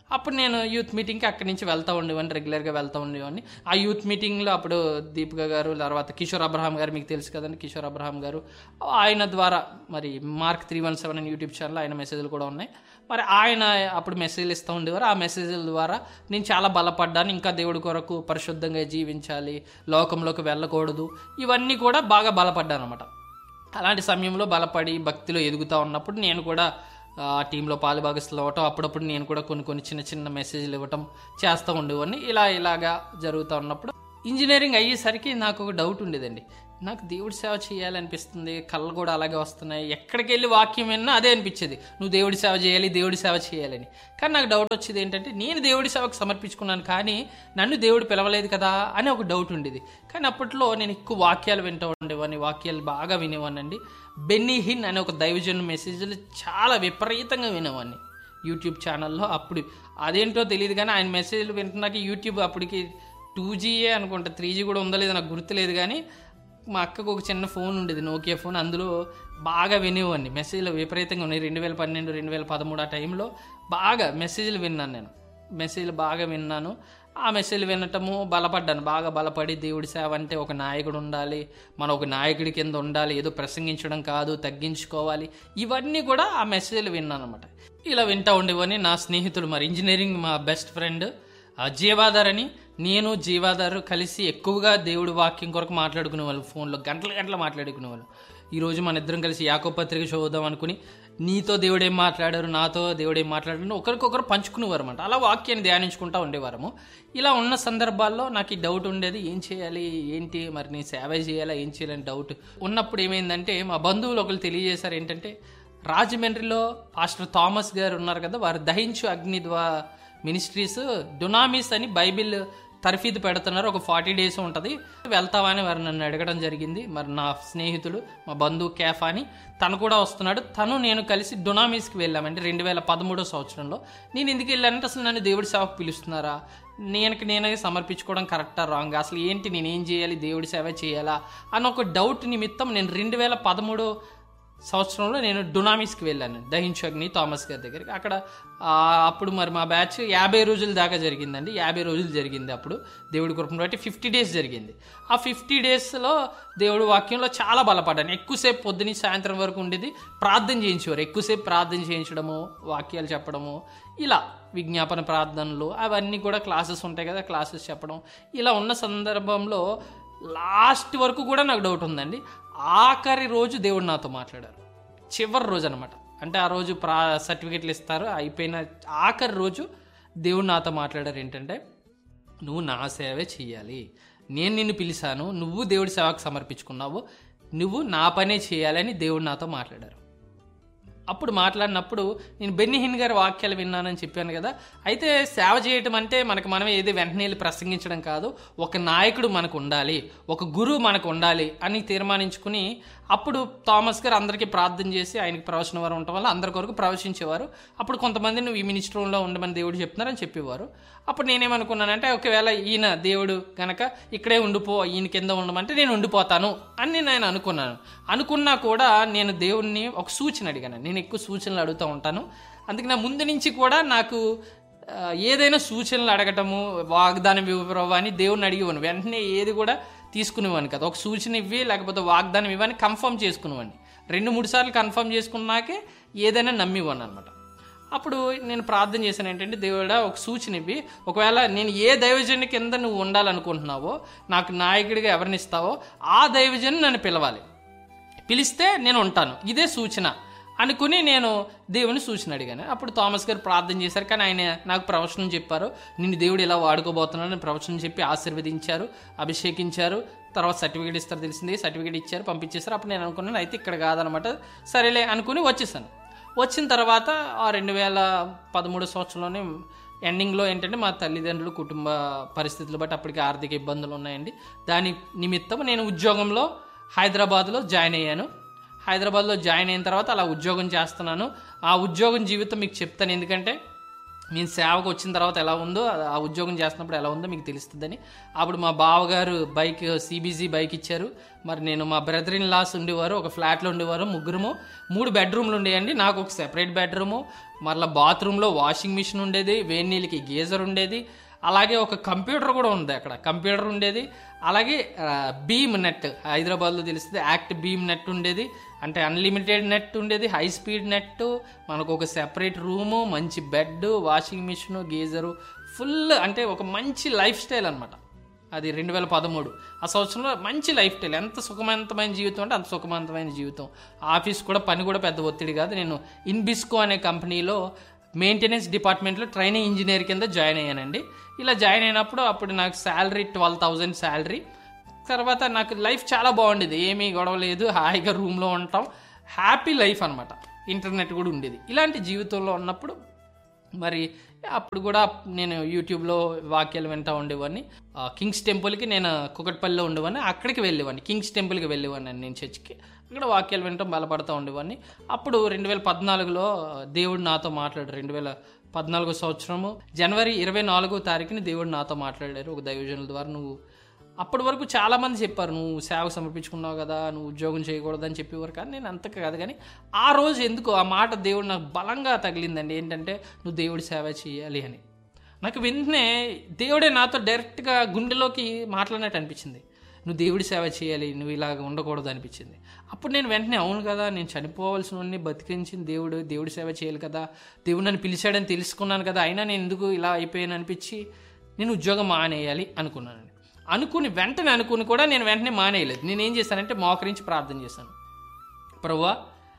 అప్పుడు నేను యూత్ మీటింగ్కి అక్కడి నుంచి వెళ్తూ ఉండేవాడిని, రెగ్యులర్గా వెళ్తూ ఉండేవాడిని. ఆ యూత్ మీటింగ్లో అప్పుడు దీపిక గారు, తర్వాత కిషోర్ అబ్రహాం గారు, మీకు తెలుసు కదండి కిషోర్ అబ్రహాం గారు, ఆయన ద్వారా మరి మార్క్ త్రీ వన్ సెవెన్ అని యూట్యూబ్ ఛానల్ ఆయన మెసేజ్లు కూడా ఉన్నాయి. మరి ఆయన అప్పుడు మెసేజ్లు ఇస్తూ ఉండేవారు. ఆ మెసేజ్ల ద్వారా నేను చాలా బలపడ్డాను. ఇంకా దేవుడి కొరకు పరిశుద్ధంగా జీవించాలి, లోకంలోకి వెళ్ళకూడదు, ఇవన్నీ కూడా బాగా బలపడ్డాను అనమాట. అలాంటి సమయంలో బలపడి భక్తిలో ఎదుగుతూ ఉన్నప్పుడు నేను కూడా ఆ టీంలో పాలుభాగస్తులు అవ్వటం, అప్పుడప్పుడు నేను కూడా కొన్ని కొన్ని చిన్న చిన్న మెసేజ్లు ఇవ్వటం చేస్తూ ఉండేవాడిని. ఇలా ఇలాగా జరుగుతూ ఉన్నప్పుడు ఇంజనీరింగ్ అయ్యేసరికి నాకు ఒక డౌట్ ఉండేదండి. నాకు దేవుడి సేవ చేయాలనిపిస్తుంది, కళ్ళు కూడా అలాగే వస్తున్నాయి. ఎక్కడికి వెళ్ళి వాక్యం విన్నా అదే అనిపించేది, నువ్వు దేవుడి సేవ చేయాలి, దేవుడి సేవ చేయాలని. కానీ నాకు డౌట్ వచ్చేది ఏంటంటే, నేను దేవుడి సేవకు సమర్పించుకున్నాను కానీ నన్ను దేవుడు పిలవలేదు కదా అని ఒక డౌట్ ఉండేది. కానీ అప్పట్లో నేను ఎక్కువ వాక్యాలు వింటూ ఉండేవాడిని, వాక్యాలు బాగా వినేవాడినండి. బెన్నీ హిన్ అనే ఒక దైవజన్ మెసేజ్లు చాలా విపరీతంగా వినేవాడిని యూట్యూబ్ ఛానల్లో. అప్పుడు అదేంటో తెలియదు కానీ ఆయన మెసేజ్లు వింటున్నాక యూట్యూబ్ అప్పటికి టూ జీయే అనుకుంటా, త్రీ జీ కూడా ఉందో లేదో నాకు గుర్తులేదు. కానీ మా అక్కకు ఒక చిన్న ఫోన్ ఉండేది, నోకియా ఫోన్, అందులో బాగా వినేవాడిని. మెసేజ్లు విపరీతంగా ఉన్నాయి. రెండు వేల పన్నెండు రెండు వేల పదమూడు ఆ టైంలో బాగా మెసేజ్లు విన్నాను నేను, మెసేజ్లు బాగా విన్నాను. ఆ మెసేజ్లు వినటము బలపడ్డాను, బాగా బలపడి దేవుడి సేవ అంటే ఒక నాయకుడు ఉండాలి, మనం ఒక నాయకుడి కింద ఉండాలి, ఏదో ప్రసంగించడం కాదు, తగ్గించుకోవాలి, ఇవన్నీ కూడా ఆ మెసేజ్లు విన్నాను అనమాట. ఇలా వింటూ ఉండేవాడిని. నా స్నేహితుడు మరి ఇంజనీరింగ్ మా బెస్ట్ ఫ్రెండ్ జీవాధార్ అని, నేను జీవాధారు కలిసి ఎక్కువగా దేవుడి వాక్యం కొరకు మాట్లాడుకునే వాళ్ళు, ఫోన్లో గంటల గంటలు మాట్లాడుకునే వాళ్ళు. ఈరోజు మన ఇద్దరం కలిసి యాకోబు పత్రిక చదువుదాం అనుకుని, నీతో దేవుడేం మాట్లాడారు, నాతో దేవుడేం మాట్లాడారు, ఒకరికొకరు పంచుకునేవారు అనమాట. అలా వాక్యాన్ని ధ్యానించుకుంటూ ఉండేవారము. ఇలా ఉన్న సందర్భాల్లో నాకు ఈ డౌట్ ఉండేది, ఏం చేయాలి ఏంటి, మరి నేను సేవ చేయాలా ఏం చేయాలని డౌట్ ఉన్నప్పుడు ఏమైందంటే, మా బంధువులు ఒకరు తెలియజేశారు ఏంటంటే, రాజమండ్రిలో పాస్టర్ థామస్ గారు ఉన్నారు కదా, వారు దహించు అగ్ని ద్వా మినిస్ట్రీస్ డునామిస్ అని బైబిల్ తర్ఫీదు పెడుతున్నారు, ఒక ఫార్టీ డేస్ ఉంటుంది, వెళ్తావా అని వారు నన్ను అడగడం జరిగింది. మరి నా స్నేహితుడు మా బంధువు కేఫ్ అని తను కూడా వస్తున్నాడు, తను నేను కలిసి డునామిస్కి వెళ్ళామండి రెండు వేల పదమూడో సంవత్సరంలో. నేను ఎందుకు వెళ్ళానంటే, అసలు నన్ను దేవుడి సేవకు పిలుస్తున్నారా, నేనకి నేనే సమర్పించుకోవడం కరెక్టా రాంగ్, అసలు ఏంటి నేనేం చేయాలి, దేవుడి సేవ చేయాలా అన్న ఒక డౌట్ నిమిత్తం నేను రెండు వేల పదమూడు సంవత్సరంలో నేను డునామిస్కి వెళ్ళాను, దహించు అగ్ని థామస్ గారి దగ్గరికి. అక్కడ అప్పుడు మరి మా బ్యాచ్ యాభై రోజుల దాకా జరిగిందండి, యాభై రోజులు జరిగింది. అప్పుడు దేవుడి కృపను బట్టి ఫిఫ్టీ డేస్ జరిగింది. ఆ ఫిఫ్టీ డేస్లో దేవుడి వాక్యంలో చాలా బలపడ్డాను. ఎక్కువసేపు పొద్దున సాయంత్రం వరకు ఉండేది, ప్రార్థన చేయించేవారు, ఎక్కువసేపు ప్రార్థన చేయించడము, వాక్యాలు చెప్పడము, ఇలా విజ్ఞాపన ప్రార్థనలు అవన్నీ కూడా క్లాసెస్ ఉంటాయి కదా, క్లాసెస్ చెప్పడం. ఇలా ఉన్న సందర్భంలో లాస్ట్ వరకు కూడా నాకు డౌట్ ఉందండి. ఆఖరి రోజు దేవుడు నాతో మాట్లాడారు, చివరి రోజు అనమాట. అంటే ఆ రోజు ప్రా సర్టిఫికెట్లు ఇస్తారు, అయిపోయిన ఆఖరి రోజు దేవుడు నాతో మాట్లాడారు ఏంటంటే, నువ్వు నా సేవే చేయాలి, నేను నిన్ను పిలిచాను, నువ్వు దేవుడి సేవకు సమర్పించుకున్నావు, నువ్వు నా పనే చేయాలని దేవుడు నాతో మాట్లాడారు. అప్పుడు మాట్లాడినప్పుడు నేను బెన్నీ హిన్ గారి వాక్యాలు విన్నానని చెప్పాను కదా. అయితే సేవ చేయటం అంటే మనకు మనమే ఏది వెంటనే వెళ్ళి ప్రసంగించడం కాదు, ఒక నాయకుడు మనకు ఉండాలి, ఒక గురువు మనకు ఉండాలి అని తీర్మానించుకుని, అప్పుడు థామస్ గారు అందరికీ ప్రార్థన చేసి ఆయనకి ప్రవచన వరం ఉండటం వల్ల అందరి కొరకు ప్రవచించేవారు. అప్పుడు కొంతమంది నువ్వు ఈ మినిస్ట్రీలో ఉండమని దేవుడు చెప్తున్నారని చెప్పేవారు. అప్పుడు నేనేమనుకున్నానంటే, ఒకవేళ ఈయన దేవుడు కనుక ఇక్కడే ఉండిపో, ఈయన కింద ఉండమంటే నేను ఉండిపోతాను అని నేను ఆయన అనుకున్నాను. అనుకున్నా కూడా నేను దేవుణ్ణి ఒక సూచన అడిగాను. నేను ఎక్కువ సూచనలు అడుగుతూ ఉంటాను, అందుకే నా ముందు నుంచి కూడా నాకు ఏదైనా సూచనలు అడగటము, వాగ్దానం ఇవ్వరు అని దేవుణ్ణి అడిగేవాను. వెంటనే ఏది కూడా తీసుకునేవాడిని కదా, ఒక సూచన ఇవ్వి లేకపోతే వాగ్దానం ఇవ్వని కన్ఫర్మ్ చేసుకునేవాడిని. రెండు మూడు సార్లు కన్ఫర్మ్ చేసుకున్నాకే ఏదైనా నమ్మివ్వను అనమాట. అప్పుడు నేను ప్రార్థన చేశాను ఏంటంటే, దేవుడా ఒక సూచన ఇవ్వి, ఒకవేళ నేను ఏ దైవజనుని కింద నువ్వు ఉండాలనుకుంటున్నావో, నాకు నాయకుడిగా ఎవరిని ఇస్తావో ఆ దైవజను నన్ను పిలవాలి, పిలిస్తే నేను ఉంటాను, ఇదే సూచన అనుకుని నేను దేవుని సూచన అడిగాను. అప్పుడు థామస్ గారు ప్రార్థన చేశారు, కానీ ఆయన నాకు ప్రవచనం చెప్పారు, నిన్ను దేవుడు ఇలా వాడుకోబోతున్నాను ప్రవచనం చెప్పి ఆశీర్వదించారు, అభిషేకించారు. తర్వాత సర్టిఫికేట్ ఇస్తారు తెలిసింది, సర్టిఫికేట్ ఇచ్చారు, పంపించేశారు. అప్పుడు నేను అనుకున్నాను అయితే ఇక్కడ కాదనమాట, సరేలే అనుకుని వచ్చేసాను. వచ్చిన తర్వాత ఆ రెండు వేల పదమూడు సంవత్సరంలోనే ఎండింగ్లో ఏంటంటే, మా తల్లిదండ్రులు కుటుంబ పరిస్థితులు బట్టి అప్పటికి ఆర్థిక ఇబ్బందులు ఉన్నాయండి. దాని నిమిత్తం నేను ఉద్యోగంలో హైదరాబాద్లో జాయిన్ అయ్యాను. హైదరాబాద్లో జాయిన్ అయిన తర్వాత అలా ఉద్యోగం చేస్తున్నాను. ఆ ఉద్యోగం జీవితం మీకు చెప్తాను, ఎందుకంటే నేను సేవకు వచ్చిన తర్వాత ఎలా ఉందో, ఆ ఉద్యోగం చేస్తున్నప్పుడు ఎలా ఉందో మీకు తెలుస్తుందని. అప్పుడు మా బావగారు బైక్ సిబిజీ బైక్ ఇచ్చారు. మరి నేను మా బ్రదర్ ఇన్ లాస్ ఉండేవారు, ఒక ఫ్లాట్లో ఉండేవారు, ముగ్గురము, మూడు బెడ్రూమ్లు ఉండేయండి, నాకు ఒక సెపరేట్ బెడ్రూము, మరలా బాత్రూంలో వాషింగ్ మిషన్ ఉండేది, వేడి నీళ్ళకి గీజర్ ఉండేది, అలాగే ఒక కంప్యూటర్ కూడా ఉంది అక్కడ, కంప్యూటర్ ఉండేది. అలాగే బీమ్ నెట్, హైదరాబాద్లో తెలిస్తే యాక్ట్ బీమ్ నెట్ ఉండేది, అంటే అన్లిమిటెడ్ నెట్ ఉండేది, హై స్పీడ్ నెట్, మనకు ఒక సెపరేట్ రూము, మంచి bed, washing machine, geyser, full అంటే ఒక మంచి లైఫ్ స్టైల్ అనమాట. అది రెండు వేల పదమూడు ఆ సంవత్సరంలో మంచి లైఫ్ స్టైల్. ఎంత సుఖవంతమైన జీవితం అంటే అంత సుఖవంతమైన జీవితం. ఆఫీస్ కూడా పని కూడా పెద్ద ఒత్తిడి కాదు. నేను ఇన్బిస్కో అనే కంపెనీలో మెయింటెనెన్స్ డిపార్ట్మెంట్లో ట్రైనింగ్ ఇంజనీర్ కింద జాయిన్ అయ్యానండి. ఇలా జాయిన్ అయినప్పుడు అప్పుడు నాకు శాలరీ ట్వెల్వ్ థౌజండ్ శాలరీ. తర్వాత నాకు లైఫ్ చాలా బాగుండేది, ఏమీ గొడవ లేదు, హాయిగా రూమ్లో ఉంటాం, హ్యాపీ లైఫ్ అనమాట. ఇంటర్నెట్ కూడా ఉండేది. ఇలాంటి జీవితంలో ఉన్నప్పుడు మరి అప్పుడు కూడా నేను యూట్యూబ్లో వాక్యాలు వింటూ ఉండేవాడిని. కింగ్స్ టెంపుల్కి నేను కుకట్పల్లిలో ఉండేవాడిని, అక్కడికి వెళ్ళేవాడిని, కింగ్స్ టెంపుల్కి వెళ్ళేవాడిని నేను చర్చికి. అక్కడ వాక్యాలు వింటాం, బలపడుతూ ఉండేవాడిని. అప్పుడు రెండు వేల పద్నాలుగులో దేవుడు నాతో మాట్లాడారు. రెండు వేల పద్నాలుగో సంవత్సరము జనవరి ఇరవై నాలుగో తారీఖుని దేవుడు నాతో మాట్లాడారు ఒక దైవజనుల ద్వారా. నువ్వు అప్పటి వరకు చాలామంది చెప్పారు, నువ్వు సేవకు సమర్పించుకున్నావు కదా, నువ్వు ఉద్యోగం చేయకూడదని చెప్పేవారు. కానీ నేను అంత కాదు. కానీ ఆ రోజు ఎందుకు ఆ మాట దేవుడు నాకు బలంగా తగిలిందండి. ఏంటంటే నువ్వు దేవుడి సేవ చేయాలి అని. నాకు వెంటనే దేవుడే నాతో డైరెక్ట్గా గుండెలోకి మాట్లాడినట్టు అనిపించింది. నువ్వు దేవుడి సేవ చేయాలి, నువ్వు ఇలాగ ఉండకూడదు అనిపించింది. అప్పుడు నేను వెంటనే అవును కదా, నేను చనిపోవాల్సిన వాడిని బతికించిన దేవుడు, దేవుడి సేవ చేయాలి కదా, దేవుడు నన్ను పిలిచాడని తెలుసుకున్నాను కదా, అయినా నేను ఎందుకు ఇలా అయిపోయాను అనిపించి నేను ఉద్యోగం మానేయాలి అనుకున్నాను. అనుకుని వెంటనే అనుకుని కూడా నేను వెంటనే మానేయలేదు. నేనేం చేశానంటే మోకరించి ప్రార్థన చేశాను. ప్రభువా,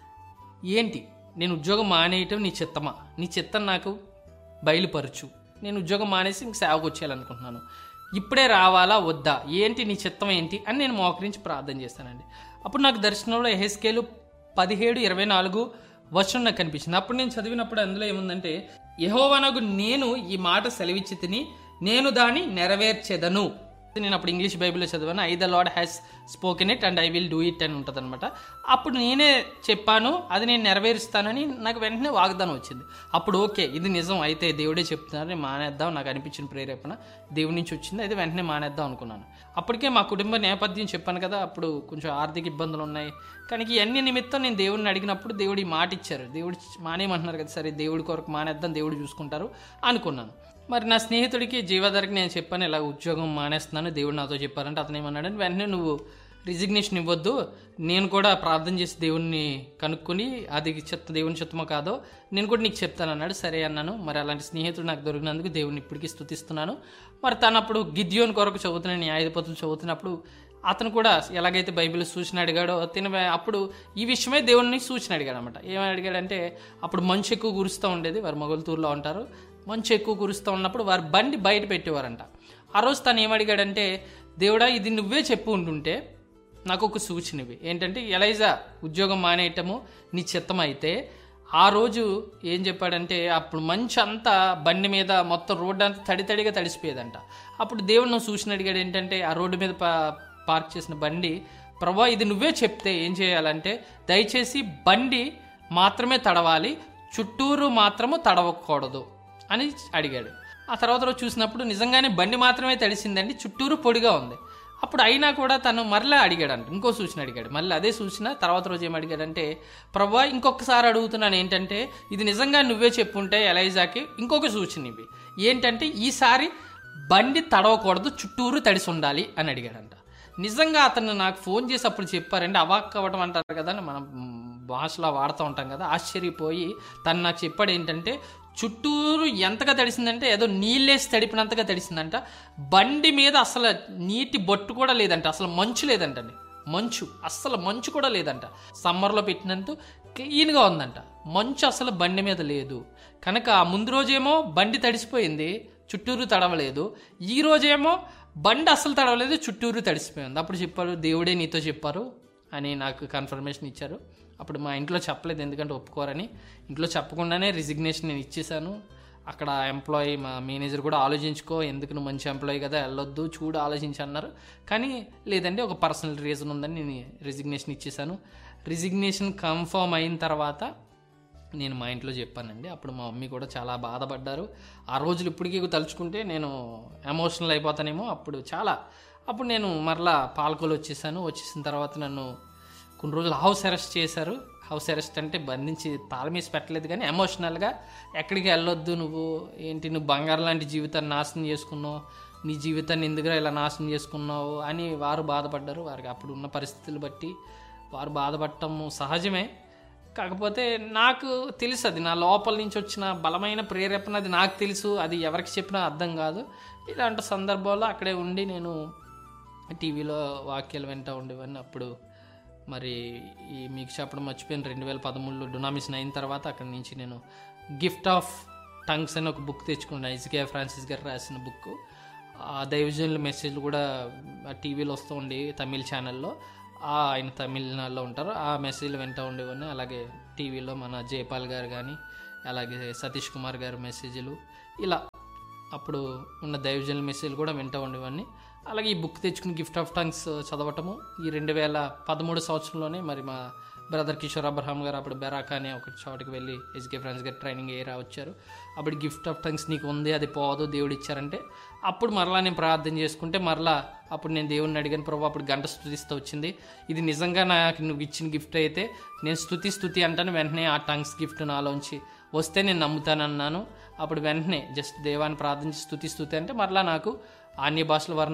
ఏంటి నేను ఉద్యోగం మానేయటం నీ చిత్తమా? నీ చిత్తం నాకు బయలుపరచు. నేను ఉద్యోగం మానేసి ఇంక సేవకు వచ్చేయాలనుకుంటున్నాను. ఇప్పుడే రావాలా వద్దా, ఏంటి నీ చిత్తం ఏంటి అని నేను మోకరించి ప్రార్థన చేస్తానండి. అప్పుడు నాకు దర్శనంలో యెహెజ్కేలు పదిహేడు ఇరవై నాలుగు వచనం నాకు కనిపించింది. అప్పుడు నేను చదివినప్పుడు అందులో ఏముందంటే, యెహోవానగు నేను ఈ మాట సెలవిచ్చి తిని నేను దాన్ని నెరవేర్చెదను. నేను అప్పుడు ఇంగ్లీష్ బైబిల్లో చదివాను, I the lord has spoken it and I will do it అని ఉంటుంది అనమాట. అప్పుడు నేనే చెప్పాను, అది నేను నెరవేరుస్తానని నాకు వెంటనే వాగ్దానం వచ్చింది. అప్పుడు ఓకే, ఇది నిజం, అయితే దేవుడే చెప్తున్నారు, నేను మానేద్దాం, నాకు అనిపించిన ప్రేరేపణ దేవుడి నుంచి వచ్చింది, అయితే వెంటనే మానేద్దాం అనుకున్నాను. అప్పటికే మా కుటుంబ నేపథ్యం చెప్పాను కదా, అప్పుడు కొంచెం ఆర్థిక ఇబ్బందులు ఉన్నాయి. కానీ ఇవన్నీ నిమిత్తం నేను దేవుడిని అడిగినప్పుడు దేవుడు ఈ మాట ఇచ్చారు. దేవుడు మానేయమంటున్నారు కదా, సరే దేవుడి కొరకు మానేద్దాం, దేవుడు చూసుకుంటారు అనుకున్నాను. మరి నా స్నేహితుడికి జీవాధారకి నేను చెప్పాను, ఇలా ఉద్యోగం మానేస్తున్నాను, దేవుడు నాతో చెప్పారంటే అతను ఏమన్నాడని, వెంటనే నువ్వు రిజిగ్నేషన్ ఇవ్వద్దు, నేను కూడా ప్రార్థన చేసి దేవుడిని కనుక్కొని అది చెత్త దేవుని చిత్తమో కాదో నేను కూడా నీకు చెప్తాను అన్నాడు. సరే అన్నాను. మరి అలాంటి స్నేహితుడు నాకు దొరికినందుకు దేవుడిని ఇప్పటికీ స్తుతిస్తున్నాను. మరి తను అప్పుడు గిద్యోన్ కొరకు చదువుతున్నాను, న్యాయాధిపతులు చదువుతున్నప్పుడు అతను కూడా ఎలాగైతే బైబిల్ సూచన అడిగాడో తిన అప్పుడు ఈ విషయమే దేవుడిని సూచన అడిగాడు అనమాట. ఏమని అడిగాడంటే, అప్పుడు మంచు ఎక్కువ కురుస్తూ ఉండేది, వారు మొగల్తూరులో ఉంటారు, మంచు ఎక్కువ కురుస్తూ ఉన్నప్పుడు వారు బండి బయట పెట్టేవారంట. ఆ రోజు తను ఏమడిగాడంటే, దేవుడా ఇది నువ్వే చెప్పు ఉంటుంటే నాకు ఒక సూచన ఇవి ఏంటంటే, ఎలైజా ఉద్యోగం మానేయటము నీ చిత్తం అయితే, ఆ రోజు ఏం చెప్పాడంటే, అప్పుడు మంచు అంతా బండి మీద మొత్తం రోడ్డు అంతా తడి తడిగా తడిసిపోయేదంట. అప్పుడు దేవుడు నువ్వు సూచన అడిగాడు ఏంటంటే, ఆ రోడ్డు మీద పా పార్క్ చేసిన బండి, ప్రభా ఇది నువ్వే చెప్తే ఏం చేయాలంటే, దయచేసి బండి మాత్రమే తడవాలి, చుట్టూరు మాత్రము తడవకూడదు అని అడిగాడు. ఆ తర్వాత రోజు చూసినప్పుడు నిజంగానే బండి మాత్రమే తడిసిందండి, చుట్టూరు పొడిగా ఉంది. అప్పుడు అయినా కూడా తను మరలా అడిగాడంట, ఇంకో సూచన అడిగాడు. మళ్ళీ అదే సూచన తర్వాత రోజు ఏం అడిగాడంటే, ప్రభా ఇంకొకసారి అడుగుతున్నాను ఏంటంటే, ఇది నిజంగా నువ్వే చెప్పుంటే ఎలైజాకి ఇంకొక సూచన ఇవి ఏంటంటే, ఈసారి బండి తడవకూడదు, చుట్టూరు తడిసి ఉండాలి అని అడిగాడంట. నిజంగా అతను నాకు ఫోన్ చేసి అప్పుడు చెప్పారంటే, అవాక్ అవ్వడం అంటారు కదా, మనం భాషలో వాడుతూ ఉంటాం కదా, ఆశ్చర్యపోయి తను నాకు చెప్పాడు ఏంటంటే, చుట్టూరు ఎంతగా తడిసిందంటే ఏదో నీళ్ళేసి తడిపినంతగా తడిసిందంట. బండి మీద అసలు నీటి బొట్టు కూడా లేదంట, అసలు మంచు లేదంటండి, మంచు అస్సలు మంచు కూడా లేదంట. సమ్మర్లో పెట్టినంత క్లీన్గా ఉందంట, మంచు అసలు బండి మీద లేదు. కనుక ఆ ముందు రోజేమో బండి తడిసిపోయింది, చుట్టూరు తడవలేదు. ఈ రోజేమో బండి అస్సలు తడవలేదు, చుట్టూరు తడిసిపోయింది. అప్పుడు చెప్పారు, దేవుడే నీతో చెప్పారు అని నాకు కన్ఫర్మేషన్ ఇచ్చారు. అప్పుడు మా ఇంట్లో చెప్పలేదు, ఎందుకంటే ఒప్పుకోరని. ఇంట్లో చెప్పకుండానే రిజిగ్నేషన్ నేను ఇచ్చేసాను. అక్కడ ఎంప్లాయీ మా మేనేజర్ కూడా ఆలోచించుకో, ఎందుకు నువ్వు మంచి ఎంప్లాయీ కదా, వెళ్ళొద్దు, చూడు ఆలోచించి అన్నారు. కానీ లేదండి, ఒక పర్సనల్ రీజన్ ఉందని నేను రిజిగ్నేషన్ ఇచ్చేసాను. రిజిగ్నేషన్ కన్ఫర్మ్ అయిన తర్వాత నేను మా ఇంట్లో చెప్పానండి. అప్పుడు మా మమ్మీ కూడా చాలా బాధపడ్డారు. ఆ రోజులు ఇప్పటికీ తలుచుకుంటే నేను ఎమోషనల్ అయిపోతానేమో. అప్పుడు చాలా అప్పుడు నేను మరలా పాలకోలు వచ్చేసాను. వచ్చేసిన తర్వాత నన్ను కొన్ని రోజులు హౌస్ అరెస్ట్ చేశారు. హౌస్ అరెస్ట్ అంటే బంధించి తాళమేసి పెట్టలేదు, కానీ ఎమోషనల్గా ఎక్కడికి వెళ్ళొద్దు, నువ్వు ఏంటి నువ్వు బంగారం లాంటి జీవితాన్ని నాశనం చేసుకున్నావు, నీ జీవితాన్ని ఎందుకురా ఇలా నాశనం చేసుకున్నావు అని వారు బాధపడ్డారు. వారికి అప్పుడు ఉన్న పరిస్థితులు బట్టి వారు బాధపడటం సహజమే. కాకపోతే నాకు తెలుసు, అది నా లోపల నుంచి వచ్చిన బలమైన ప్రేరేపణ, అది నాకు తెలుసు, అది ఎవరికి చెప్పినా అర్థం కాదు. ఇలాంటి సందర్భాల్లో అక్కడే ఉండి నేను టీవీలో వాక్యాలు వింటూ ఉండేవాడిని. అప్పుడు మరి ఈ మీకు చెప్పడం మర్చిపోయిన రెండు వేల పదమూడులో డొనామినేషన్ అయిన తర్వాత అక్కడి నుంచి నేను గిఫ్ట్ ఆఫ్ టంగ్స్ అని ఒక బుక్ తెచ్చుకున్నాను. ఇజికియా ఫ్రాన్సిస్ గారు రాసిన బుక్. ఆ దైవజనుల మెసేజ్లు కూడా టీవీలో వస్తూ ఉండి తమిళ ఛానల్లో, ఆయన తమిళనాడులో ఉంటారు, ఆ మెసేజ్లు వింటూ ఉండేవాడిని. అలాగే టీవీలో మన జయపాల్ గారు కానీ అలాగే సతీష్ కుమార్ గారి మెసేజ్లు, ఇలా అప్పుడు ఉన్న దైవజనుల మెసేజ్లు కూడా వింటూ ఉండేవాడిని. అలాగే ఈ బుక్ తెచ్చుకుని గిఫ్ట్ ఆఫ్ టంగ్స్ చదవటము ఈ రెండు వేల పదమూడు సంవత్సరంలోనే మరి మా బ్రదర్ కిషోర్ అబ్రహాం గారు అప్పుడు బెరాకా అనే ఒక చోటుకి వెళ్ళి ఎస్కే ఫ్రాన్స్ గారు ట్రైనింగ్ ఏరా వచ్చారు. అప్పుడు గిఫ్ట్ ఆఫ్ టంగ్స్ నీకు ఉంది, అది పోదు, దేవుడు ఇచ్చారంటే అప్పుడు మరలా నేను ప్రార్థన చేసుకుంటే మరలా అప్పుడు నేను దేవుడిని అడిగాను, ప్రభు అప్పుడు గంట స్తుతిస్తూ వచ్చింది, ఇది నిజంగా నాకు నువ్వు ఇచ్చిన గిఫ్ట్ అయితే నేను స్తుతి స్తుతి అంటాను, వెంటనే ఆ టంగ్స్ గిఫ్ట్ నాలోంచి వస్తే నేను నమ్ముతానన్నాను. అప్పుడు వెంటనే జస్ట్ దేవాన్ని ప్రార్థించి స్తుతి స్తుతి అంటే మరలా నాకు అన్ని భాషల వర్ణ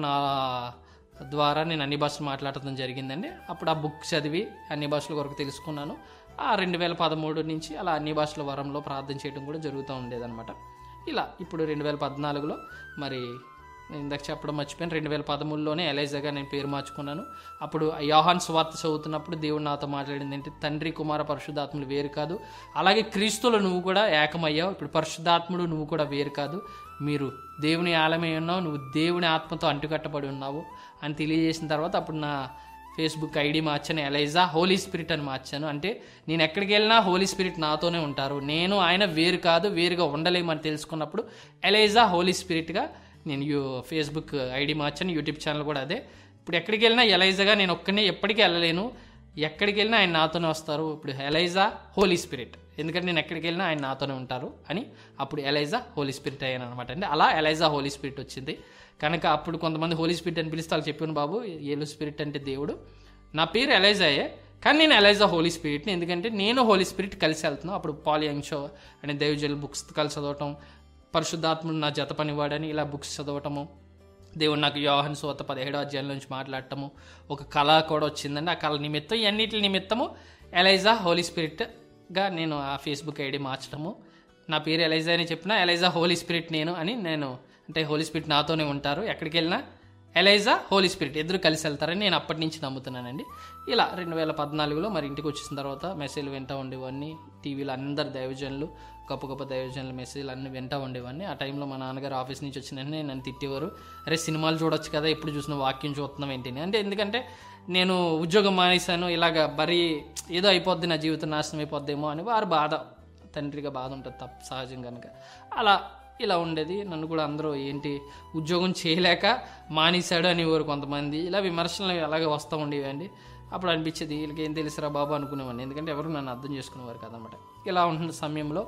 ద్వారా నేను అన్ని భాషలు మాట్లాడటం జరిగిందండి. అప్పుడు ఆ బుక్ చదివి అన్ని భాషల వరకు తెలుసుకున్నాను. ఆ రెండు వేల పదమూడు నుంచి అలా అన్ని భాషల వరంలో ప్రార్థన చేయడం కూడా జరుగుతూ ఉండేదన్నమాట. ఇలా ఇప్పుడు రెండు వేల పద్నాలుగులో మరి నేను ఇందాక చెప్పడం మర్చిపోయాను, రెండు వేల పదమూడులోనే ఎలైజాగా నేను పేరు మార్చుకున్నాను. అప్పుడు యోహాన్ సువార్త చదువుతున్నప్పుడు దేవుడు నాతో మాట్లాడింది ఏంటి, తండ్రి కుమార పరిశుద్ధాత్ములు వేరు కాదు, అలాగే క్రీస్తులో నువ్వు కూడా ఏకమయ్యావు, ఇప్పుడు పరిశుద్ధాత్ముడు నువ్వు కూడా వేరు కాదు, మీరు దేవుని ఆలయమై ఉన్నావు, నువ్వు దేవుని ఆత్మతో అంటుకట్టబడి ఉన్నావు అని తెలియజేసిన తర్వాత అప్పుడు నా ఫేస్బుక్ ఐడి మార్చాను, ఎలైజా హోలీ స్పిరిట్ అని మార్చాను. అంటే నేను ఎక్కడికి వెళ్ళినా హోలీ స్పిరిట్ నాతోనే ఉంటారు, నేను ఆయన వేరు కాదు, వేరుగా ఉండలేమని తెలుసుకున్నప్పుడు ఎలైజా హోలీ స్పిరిట్గా నేను యూ ఫేస్బుక్ ఐడి మార్చాను. యూట్యూబ్ ఛానల్ కూడా అదే. ఇప్పుడు ఎక్కడికి వెళ్ళినా ఎలైజాగా నేను ఒక్కనే ఎప్పటికీ వెళ్ళలేను, ఎక్కడికి వెళ్ళినా ఆయన నాతోనే వస్తారు. ఇప్పుడు ఎలైజా హోలీ స్పిరిట్, ఎందుకంటే నేను ఎక్కడికి వెళ్ళినా ఆయన నాతోనే ఉంటారు అని అప్పుడు ఎలైజా హోలీ స్పిరిట్ అయ్యాను అనమాట. అంటే అలా ఎలైజా హోలీ స్పిరిట్ వచ్చింది. కనుక అప్పుడు కొంతమంది హోలీ స్పిరిట్ అని పిలిస్తే వాళ్ళు చెప్పాను, బాబు ఏలు స్పిరిట్ అంటే దేవుడు, నా పేరు ఎలైజాయే కానీ నేను ఎలైజా హోలీ స్పిరిట్ని, ఎందుకంటే నేను హోలీ స్పిరిట్ కలిసి వెళ్తున్నాను. అప్పుడు పాల్ యంగ్ షో అనే దైవజనుల బుక్స్ కలిసి చదవటం, పరిశుద్ధాత్ముడు నా జత పనివాడని ఇలా బుక్స్ చదవటము, దేవుడు నాకు యోహాను సువార్త పదిహేడో అధ్యాయం నుంచి మాట్లాడటము, ఒక కళ కూడా వచ్చిందండి. ఆ కళ నిమిత్తం ఇవన్నిటి నిమిత్తము ఎలైజా హోలీ స్పిరిట్గా నేను ఆ ఫేస్బుక్ ఐడి మార్చడము, నా పేరు ఎలైజా అని చెప్పిన ఎలైజా హోలీ స్పిరిట్ నేను అని, నేను అంటే హోలీ స్పిరిట్ నాతోనే ఉంటారు, ఎక్కడికి వెళ్ళినా ఎలైజా హోలీ స్పిరిట్ ఇద్దరు కలిసి వెళ్తారని నేను అప్పటి నుంచి నమ్ముతున్నానండి. ఇలా రెండు వేల పద్నాలుగులో మరి ఇంటికి వచ్చిన తర్వాత మెసేజ్లు వింటూ ఉండేవాడిని. టీవీలో అందరు దైవజనులు, గొప్ప గొప్ప దైవజనుల మెసేజ్లు అన్నీ వింటూ ఉండేవాడిని. ఆ టైంలో మా నాన్నగారు ఆఫీస్ నుంచి వచ్చిన వెంటనే నన్ను తిట్టేవారు, అరే సినిమాలు చూడొచ్చు కదా, ఎప్పుడు చూసిన వాక్యం చూస్తున్నాం ఏంటి అంటే, ఎందుకంటే నేను ఉద్యోగం మానేశాను, ఇలాగ బరీ ఏదో అయిపోద్ది, నా జీవితం నాశనం అయిపోద్దేమో అని వారు బాధ, తండ్రిగా బాధ ఉంటుంది తప్ప సహజం కనుక అలా ఇలా ఉండేది. నన్ను కూడా అందరూ ఏంటి ఉద్యోగం చేయలేక మానేశాడు అనేవారు కొంతమంది, ఇలా విమర్శలు అలాగే వస్తూ ఉండేవండి. అప్పుడు అనిపించేది వీళ్ళకి ఏం తెలుసురా బాబు అనుకునేవాడిని, ఎందుకంటే ఎవరు నన్ను అర్థం చేసుకునేవారు కదనమాట. ఇలా ఉంటున్న సమయంలో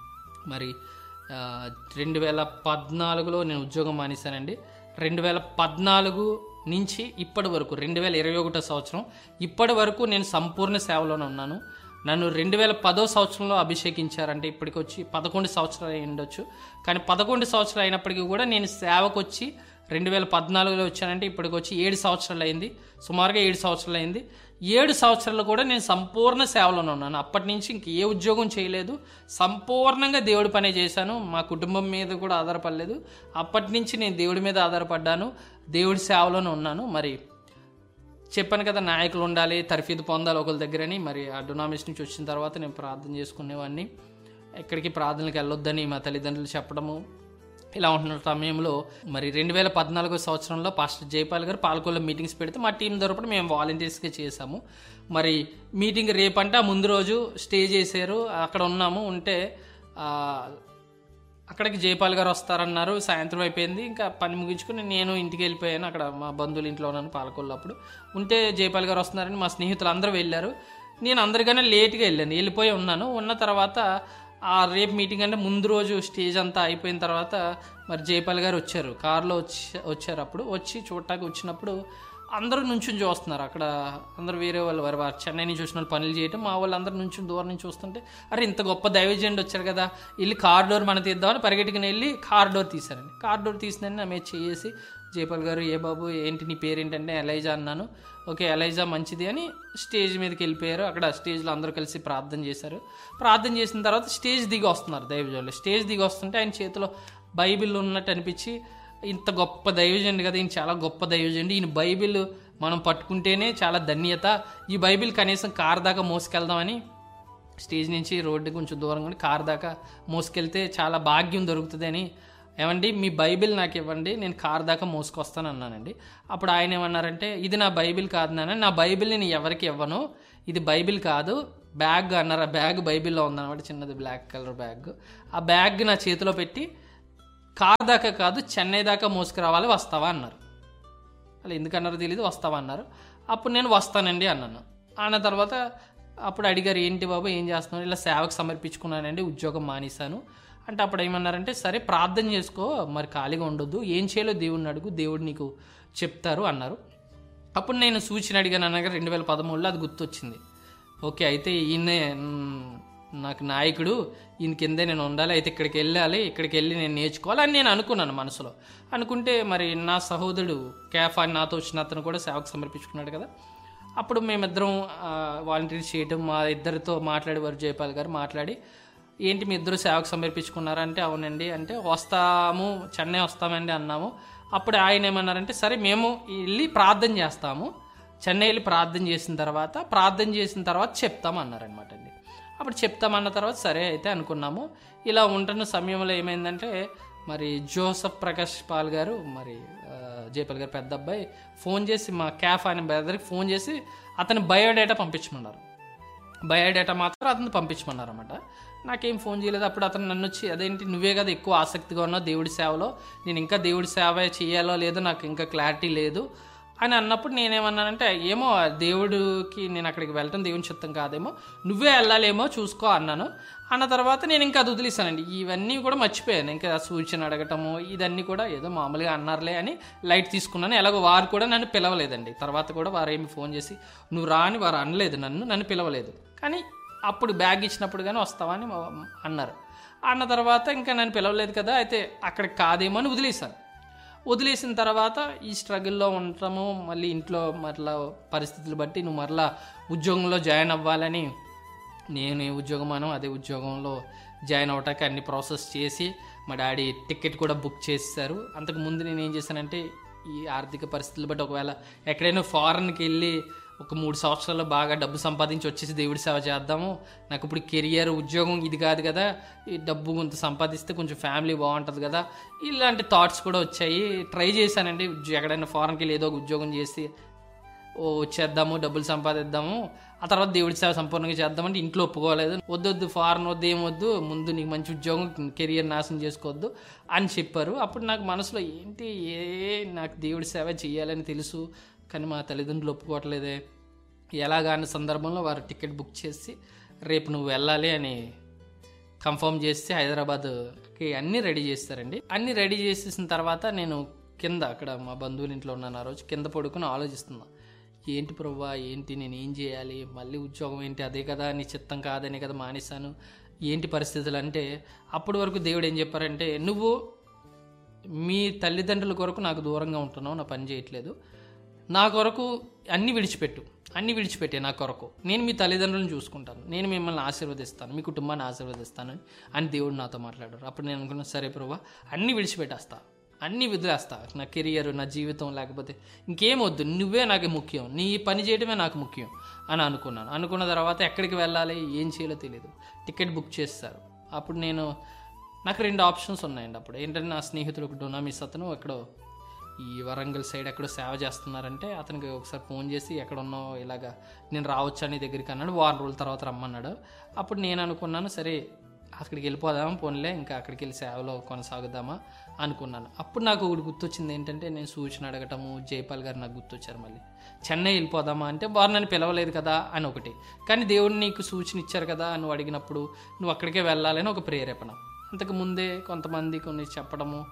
మరి రెండు వేల పద్నాలుగులో నేను ఉద్యోగం మానేశానండి. రెండు వేల పద్నాలుగు నుంచి ఇప్పటి వరకు రెండు వేల ఇరవై ఒకటో సంవత్సరం ఇప్పటి వరకు నేను సంపూర్ణ సేవలోనే ఉన్నాను. నన్ను రెండు వేల పదో సంవత్సరంలో అభిషేకించారంటే ఇప్పటికి వచ్చి పదకొండు సంవత్సరాలు అయి ఉండొచ్చు, కానీ పదకొండు సంవత్సరాలు అయినప్పటికీ కూడా నేను సేవకు వచ్చి రెండు వేల పద్నాలుగులో వచ్చానంటే ఇప్పటికి వచ్చి ఏడు సంవత్సరాలు అయింది, సుమారుగా ఏడు సంవత్సరాలు అయింది. ఏడు సంవత్సరాలు కూడా నేను సంపూర్ణ సేవలోనే ఉన్నాను. అప్పటి నుంచి ఇంక ఏ ఉద్యోగం చేయలేదు, సంపూర్ణంగా దేవుడి పనే చేశాను, మా కుటుంబం మీద కూడా ఆధారపడలేదు. అప్పటి నుంచి నేను దేవుడి మీద ఆధారపడ్డాను, దేవుడి సేవలోనే ఉన్నాను. మరి చెప్పాను కదా నాయకులు ఉండాలి, తర్ఫీదు పొందాలి ఒకరి దగ్గరని. మరి ఆ డొనామినేషన్ నుంచి వచ్చిన తర్వాత నేను ప్రార్థన చేసుకునేవాడిని, ఎక్కడికి ప్రార్థనలకు వెళ్ళొద్దని మా తల్లిదండ్రులు చెప్పడము. ఇలా ఉంటున్న సమయంలో మరి రెండు వేల పద్నాలుగో సంవత్సరంలో పాస్టర్ జయపాల్ గారు పాలకొల్లో మీటింగ్స్ పెడితే మా టీం తరపున మేము వాలంటీర్స్గా చేసాము. మరి మీటింగ్ రేపంటే ముందు రోజు స్టే చేశారు, అక్కడ ఉన్నాము. ఉంటే అక్కడికి జయపాల్ గారు వస్తారన్నారు, సాయంత్రం అయిపోయింది, ఇంకా పని ముగించుకుని నేను ఇంటికి వెళ్ళిపోయాను. అక్కడ మా బంధువుల ఇంట్లో ఉన్నాను పాలకొల్లో. అప్పుడు ఉంటే జయపాల్ గారు వస్తున్నారని మా స్నేహితులు అందరూ వెళ్ళారు, నేను అందరికన్నా లేట్గా వెళ్ళాను, వెళ్ళిపోయి ఉన్నాను. ఉన్న తర్వాత ఆ రేపు మీటింగ్ అంటే ముందు రోజు స్టేజ్ అంతా అయిపోయిన తర్వాత మరి జయపాల్ గారు వచ్చారు, కారులో వచ్చి వచ్చారు. అప్పుడు వచ్చి చూడటానికి వచ్చినప్పుడు అందరూ నుంచుని చూస్తున్నారు అక్కడ. అందరూ వేరే వాళ్ళు వారు వారు చెన్నై నుంచి వచ్చిన వాళ్ళు పనులు చేయటం, మా వాళ్ళు అందరూ నుంచి దూరం నుంచి చూస్తుంటే అరే ఇంత గొప్ప దైవజనుడు వచ్చారు కదా, వెళ్ళి కార్ డోర్ మనం తీద్దామని పరిగెట్టుకుని వెళ్ళి కార్ డోర్ తీశారండి. కార్ డోర్ తీసిందని నా మీద చేసి జయపాల్ గారు ఏ బాబు ఏంటి నీ పేరేంటంటే ఎలైజా అన్నాను. ఓకే ఎలైజా మంచిది అని స్టేజ్ మీదకి వెళ్ళిపోయారు. అక్కడ స్టేజ్లో అందరూ కలిసి ప్రార్థన చేశారు. ప్రార్థన చేసిన తర్వాత స్టేజ్ దిగి వస్తున్నారు దైవజనులు. స్టేజ్ దిగి వస్తుంటే ఆయన చేతిలో బైబిల్ ఉన్నట్టు అనిపించి ఇంత గొప్ప దైవజనుడు కదా, ఈయన చాలా గొప్ప దైవజనుడు, ఈయన బైబిల్ మనం పట్టుకుంటేనే చాలా ధన్యత, ఈ బైబిల్ కనీసం కార్ దాకా మోసుకెళ్దామని స్టేజ్ నుంచి రోడ్డు కొంచెం దూరంగా కార్ దాకా మోసుకెళ్తే చాలా భాగ్యం దొరుకుతుంది అని, ఏమండి మీ బైబిల్ నాకు ఇవ్వండి నేను కార్ దాకా మోసుకొస్తాను అన్నానండి. అప్పుడు ఆయన ఏమన్నారంటే ఇది నా బైబిల్ కాదు నాన్న, నా బైబిల్ నేను ఎవరికి ఇవ్వను, ఇది బైబిల్ కాదు బ్యాగ్ అన్నారు. ఆ బ్యాగ్ బైబిల్లో ఉందన్నమాట, చిన్నది బ్లాక్ కలర్ బ్యాగ్. ఆ బ్యాగ్ నా చేతిలో పెట్టి కార్ దాకా కాదు చెన్నై దాకా మోసుకురావాలి, వస్తావా అన్నారు. అలా ఎందుకన్నారో తెలియదు, వస్తావా అన్నారు. అప్పుడు నేను వస్తానండి అన్నాను. అన్న తర్వాత అప్పుడు అడిగారు ఏంటి బాబు ఏం చేస్తున్నాను, ఇలా సేవకు సమర్పించుకున్నానండి, ఉద్యోగం మానేశాను అంటే అప్పుడు ఏమన్నారంటే సరే ప్రార్థన చేసుకో, మరి ఖాళీగా ఉండొద్దు, ఏం చేయాలో దేవుడిని అడుగు, దేవుడు నీకు చెప్తారు అన్నారు. అప్పుడు నేను సూచన అడిగాను అనగా రెండు వేల పదమూడులో అది గుర్తొచ్చింది. ఓకే అయితే ఈయనే నాకు నాయకుడు, ఈయన కిందే నేను ఉండాలి, అయితే ఇక్కడికి వెళ్ళాలి, ఇక్కడికి వెళ్ళి నేను నేర్చుకోవాలి అని నేను అనుకున్నాను మనసులో. అనుకుంటే మరి నా సహోదరుడు కేఫ్ అని నాతో వచ్చిన అతను కూడా సేవకు సమర్పించుకున్నాడు కదా. అప్పుడు మేమిద్దరం వాలంటీర్ చేయటం, మా ఇద్దరితో మాట్లాడేవారు జయపాల్ గారు. మాట్లాడి ఏంటి మీ ఇద్దరు సేవకు సమర్పించుకున్నారంటే అవునండి అంటే వస్తాము చెన్నై వస్తామండి అన్నాము. అప్పుడు ఆయన ఏమన్నారంటే సరే మేము వెళ్ళి ప్రార్థన చేస్తాము, చెన్నై వెళ్ళి ప్రార్థన చేసిన తర్వాత ప్రార్థన చేసిన తర్వాత చెప్తాము అన్నారనమాట అండి. అప్పుడు చెప్తామన్న తర్వాత సరే అయితే అనుకున్నాము. ఇలా ఉంటున్న సమయంలో ఏమైందంటే మరి జోసఫ్ ప్రకాష్ పాల్ గారు మరి జయపాల్ గారు పెద్ద అబ్బాయి ఫోన్ చేసి మా క్యాఫ్ అనే బ్రదర్కి ఫోన్ చేసి అతని బయోడేటా పంపించమన్నారు. బయోడేటా మాత్రం అతను పంపించమన్నారు అనమాట. నాకేం ఫోన్ చేయలేదు. అప్పుడు అతను నన్ను వచ్చి అదేంటి నువ్వే కదా ఎక్కువ ఆసక్తిగా ఉన్నావు దేవుడి సేవలో, నేను ఇంకా దేవుడి సేవ చేయాలో లేదో నాకు ఇంకా క్లారిటీ లేదు అని అన్నప్పుడు నేనేమన్నానంటే ఏమో దేవుడికి నేను అక్కడికి వెళ్ళటం దేవుని చిత్తం కాదేమో, నువ్వే వెళ్ళాలేమో చూసుకో అన్నాను. అన్న తర్వాత నేను ఇంకా అది వదిలేసానండి. ఇవన్నీ కూడా మర్చిపోయాను. ఇంకా సూచన అడగటము ఇదన్నీ కూడా ఏదో మామూలుగా అన్నారులే అని లైట్ తీసుకున్నాను. ఎలాగో వారు కూడా నన్ను పిలవలేదండి. తర్వాత కూడా వారు ఏమి ఫోన్ చేసి నువ్వు రా అని వారు అనలేదు, నన్ను నన్ను పిలవలేదు. కానీ అప్పుడు బ్యాగ్ ఇచ్చినప్పుడు కానీ వస్తావా అని అన్నారు. అన్న తర్వాత ఇంకా నన్ను పిలవలేదు కదా, అయితే అక్కడికి కాదేమో అని వదిలేసాను. వదిలేసిన తర్వాత ఈ స్ట్రగుల్లో ఉండటము, మళ్ళీ ఇంట్లో మరలా పరిస్థితులు బట్టి నువ్వు మరలా ఉద్యోగంలో జాయిన్ అవ్వాలని నేను ఏ ఉద్యోగం అను అదే ఉద్యోగంలో జాయిన్ అవ్వటానికి అన్ని ప్రాసెస్ చేసి మా డాడీ టికెట్ కూడా బుక్ చేశారు. అంతకుముందు నేను ఏం చేశానంటే ఈ ఆర్థిక పరిస్థితులు బట్టి ఒకవేళ ఎక్కడైనా ఫారెన్కి వెళ్ళి ఒక మూడు సంవత్సరాల్లో బాగా డబ్బు సంపాదించి వచ్చేసి దేవుడి సేవ చేద్దాము, నాకు ఇప్పుడు కెరియర్ ఉద్యోగం ఇది కాదు కదా, ఈ డబ్బు కొంత సంపాదిస్తే కొంచెం ఫ్యామిలీ బాగుంటుంది కదా, ఇలాంటి థాట్స్ కూడా వచ్చాయి. ట్రై చేశానండి ఎక్కడైనా ఫారెన్కి వెళ్ళి ఏదో ఒక ఉద్యోగం చేసి ఓ వచ్చేద్దాము డబ్బులు సంపాదిద్దాము, ఆ తర్వాత దేవుడి సేవ సంపూర్ణంగా చేద్దామంటే ఇంట్లో ఒప్పుకోలేదు. వద్దొద్దు ఫారెన్ వద్దు ఏమొద్దు, ముందు నీకు మంచి ఉద్యోగం కెరియర్ నాశనం చేసుకోవద్దు అని చెప్పారు. అప్పుడు నాకు మనసులో ఏంటి ఏ నాకు దేవుడి సేవ చేయాలని తెలుసు కానీ మా తల్లిదండ్రులు ఒప్పుకోవట్లేదే, ఎలాగాని సందర్భంలో వారు టికెట్ బుక్ చేసి రేపు నువ్వు వెళ్ళాలి అని కన్ఫర్మ్ చేస్తే హైదరాబాద్కి అన్నీ రెడీ చేస్తారండి. అన్నీ రెడీ చేసేసిన తర్వాత నేను కింద అక్కడ మా బంధువుల ఇంట్లో ఉన్నాను. ఆ రోజు కింద పడుకుని ఆలోచిస్తున్నా ఏంటి ప్రభువా ఏంటి నేను ఏం చేయాలి, మళ్ళీ ఉద్యోగం ఏంటి అదే కదా నీ చిత్తం కాదనే కదా మానేశాను, ఏంటి పరిస్థితులు అంటే అప్పటి వరకు దేవుడు ఏం చెప్పారంటే నువ్వు మీ తల్లిదండ్రుల కొరకు నాకు దూరంగా ఉంటున్నావు, నా పని చేయట్లేదు, నా కొరకు అన్నీ విడిచిపెట్టు, అన్నీ విడిచిపెట్టే నా కొరకు, నేను మీ తల్లిదండ్రులను చూసుకుంటాను, నేను మిమ్మల్ని ఆశీర్వదిస్తాను, మీ కుటుంబాన్ని ఆశీర్వదిస్తాను అని దేవుడు నాతో మాట్లాడారు. అప్పుడు నేను అనుకున్నాను సరే ప్రభువా అన్నీ విడిచిపెట్టేస్తా, అన్నీ వదిలేస్తా, నా కెరియర్ నా జీవితం లేకపోతే ఇంకేం వద్దు, నువ్వే నాకు ముఖ్యం, నీ పని చేయడమే నాకు ముఖ్యం అని అనుకున్నాను. అనుకున్న తర్వాత ఎక్కడికి వెళ్ళాలి ఏం చేయాలో తెలియదు. టికెట్ బుక్ చేస్తారు. అప్పుడు నేను నాకు రెండు ఆప్షన్స్ ఉన్నాయండి. అప్పుడు ఏంటంటే నా స్నేహితుడు ఒకటి ఉన్నా మిస్ అతను ఎక్కడో ఈ వరంగల్ సైడ్ ఎక్కడో సేవ చేస్తున్నారంటే అతనికి ఒకసారి ఫోన్ చేసి ఎక్కడ ఉన్నావు ఇలాగా నేను రావచ్చు అని దగ్గరికి అన్నాడు. వారం రోజుల తర్వాత రమ్మన్నాడు. అప్పుడు నేను అనుకున్నాను సరే అక్కడికి వెళ్ళిపోదామా పోన్లే ఇంకా అక్కడికి వెళ్ళి సేవలో కొనసాగుదామా అనుకున్నాను. అప్పుడు నాకు ఒకటి గుర్తొచ్చింది ఏంటంటే నేను సూచన అడగటము జైపాల్ గారు నాకు గుర్తొచ్చారు. మళ్ళీ చెన్నై వెళ్ళిపోదామా అంటే వారు నన్ను పిలవలేదు కదా అని ఒకటి, కానీ దేవుడు నీకు సూచన ఇచ్చారు కదా నువ్వు అడిగినప్పుడు నువ్వు అక్కడికే వెళ్ళాలని ఒక ప్రేరేపణ. అంతకు ముందే కొంతమంది కొన్ని చెప్పడము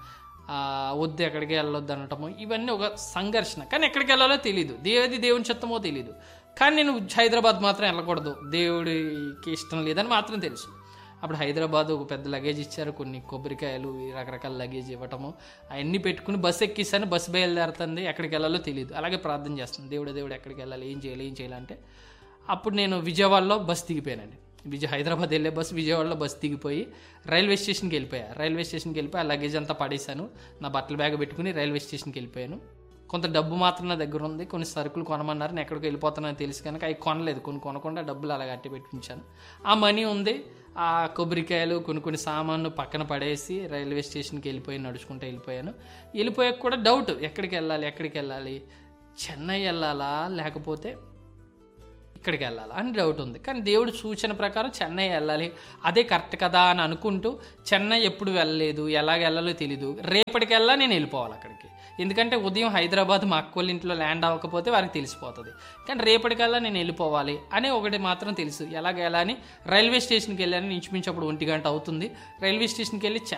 వద్దు ఎక్కడికి వెళ్ళొద్దు అనటము, ఇవన్నీ ఒక సంఘర్షణ. కానీ ఎక్కడికి వెళ్ళాలో తెలియదు, దేవది దేవుని చిత్తమో తెలియదు. కానీ నేను హైదరాబాద్ మాత్రం వెళ్ళకూడదు, దేవుడికి ఇష్టం లేదని మాత్రం తెలుసు. అప్పుడు హైదరాబాద్ ఒక పెద్ద లగేజ్ ఇచ్చారు, కొన్ని కొబ్బరికాయలు, రకరకాల లగేజ్ ఇవ్వటము, అవన్నీ పెట్టుకుని బస్సు ఎక్కిస్తాను. బస్సు బయలుదేరుతుంది, ఎక్కడికి వెళ్ళాలో తెలియదు. అలాగే ప్రార్థన చేస్తాను, దేవుడు దేవుడు ఎక్కడికి వెళ్ళాలి, ఏం చేయాలి ఏం చేయాలంటే. అప్పుడు నేను విజయవాడలో బస్సు దిగిపోయానండి. విజయ హైదరాబాద్ వెళ్ళే బస్సు విజయవాడలో బస్సు దిగిపోయి రైల్వే స్టేషన్కి వెళ్ళిపోయా. రైల్వే స్టేషన్కి వెళ్ళిపోయి ఆ లగేజ్ అంతా పడేశాను, నా బట్టల బ్యాగ్ పెట్టుకుని రైల్వే స్టేషన్కి వెళ్ళిపోయాను. కొంత డబ్బు మాత్రం నా దగ్గర ఉంది, కొన్ని సరుకులు కొనమన్నారు, నేను ఎక్కడికి వెళ్ళిపోతానని తెలుసు కనుక అవి కొనలేదు. కొన్ని కొనకుండా డబ్బులు అలా అట్టి పెట్టి ఉంచాను. ఆ మనీ ఉంది, ఆ కొబ్బరికాయలు కొన్ని కొన్ని సామాన్లు పక్కన పడేసి రైల్వే స్టేషన్కి వెళ్ళిపోయి నడుచుకుంటూ వెళ్ళిపోయాను. వెళ్ళిపోయాక కూడా డౌట్, ఎక్కడికి వెళ్ళాలి ఎక్కడికి వెళ్ళాలి, చెన్నై వెళ్ళాలా లేకపోతే ఇక్కడికి వెళ్ళాలా అని డౌట్ ఉంది. కానీ దేవుడు సూచన ప్రకారం చెన్నై వెళ్ళాలి, అదే కరెక్ట్ కదా అని అనుకుంటూ చెన్నై ఎప్పుడు వెళ్ళలేదు, ఎలాగ వెళ్ళాలో తెలీదు. రేపటికెళ్ళా నేను వెళ్ళిపోవాలి అక్కడికి, ఎందుకంటే ఉదయం హైదరాబాద్ మా అక్కోళ్ళ ఇంట్లో ల్యాండ్ అవ్వకపోతే వారికి తెలిసిపోతుంది. కానీ రేపటికల్లా నేను వెళ్ళిపోవాలి అని ఒకటి మాత్రం తెలుసు. ఎలాగ ఎలా అని రైల్వే స్టేషన్కి వెళ్ళాను. ఇంచుమించు అప్పుడు ఒంటి గంట అవుతుంది. రైల్వే స్టేషన్కి వెళ్ళి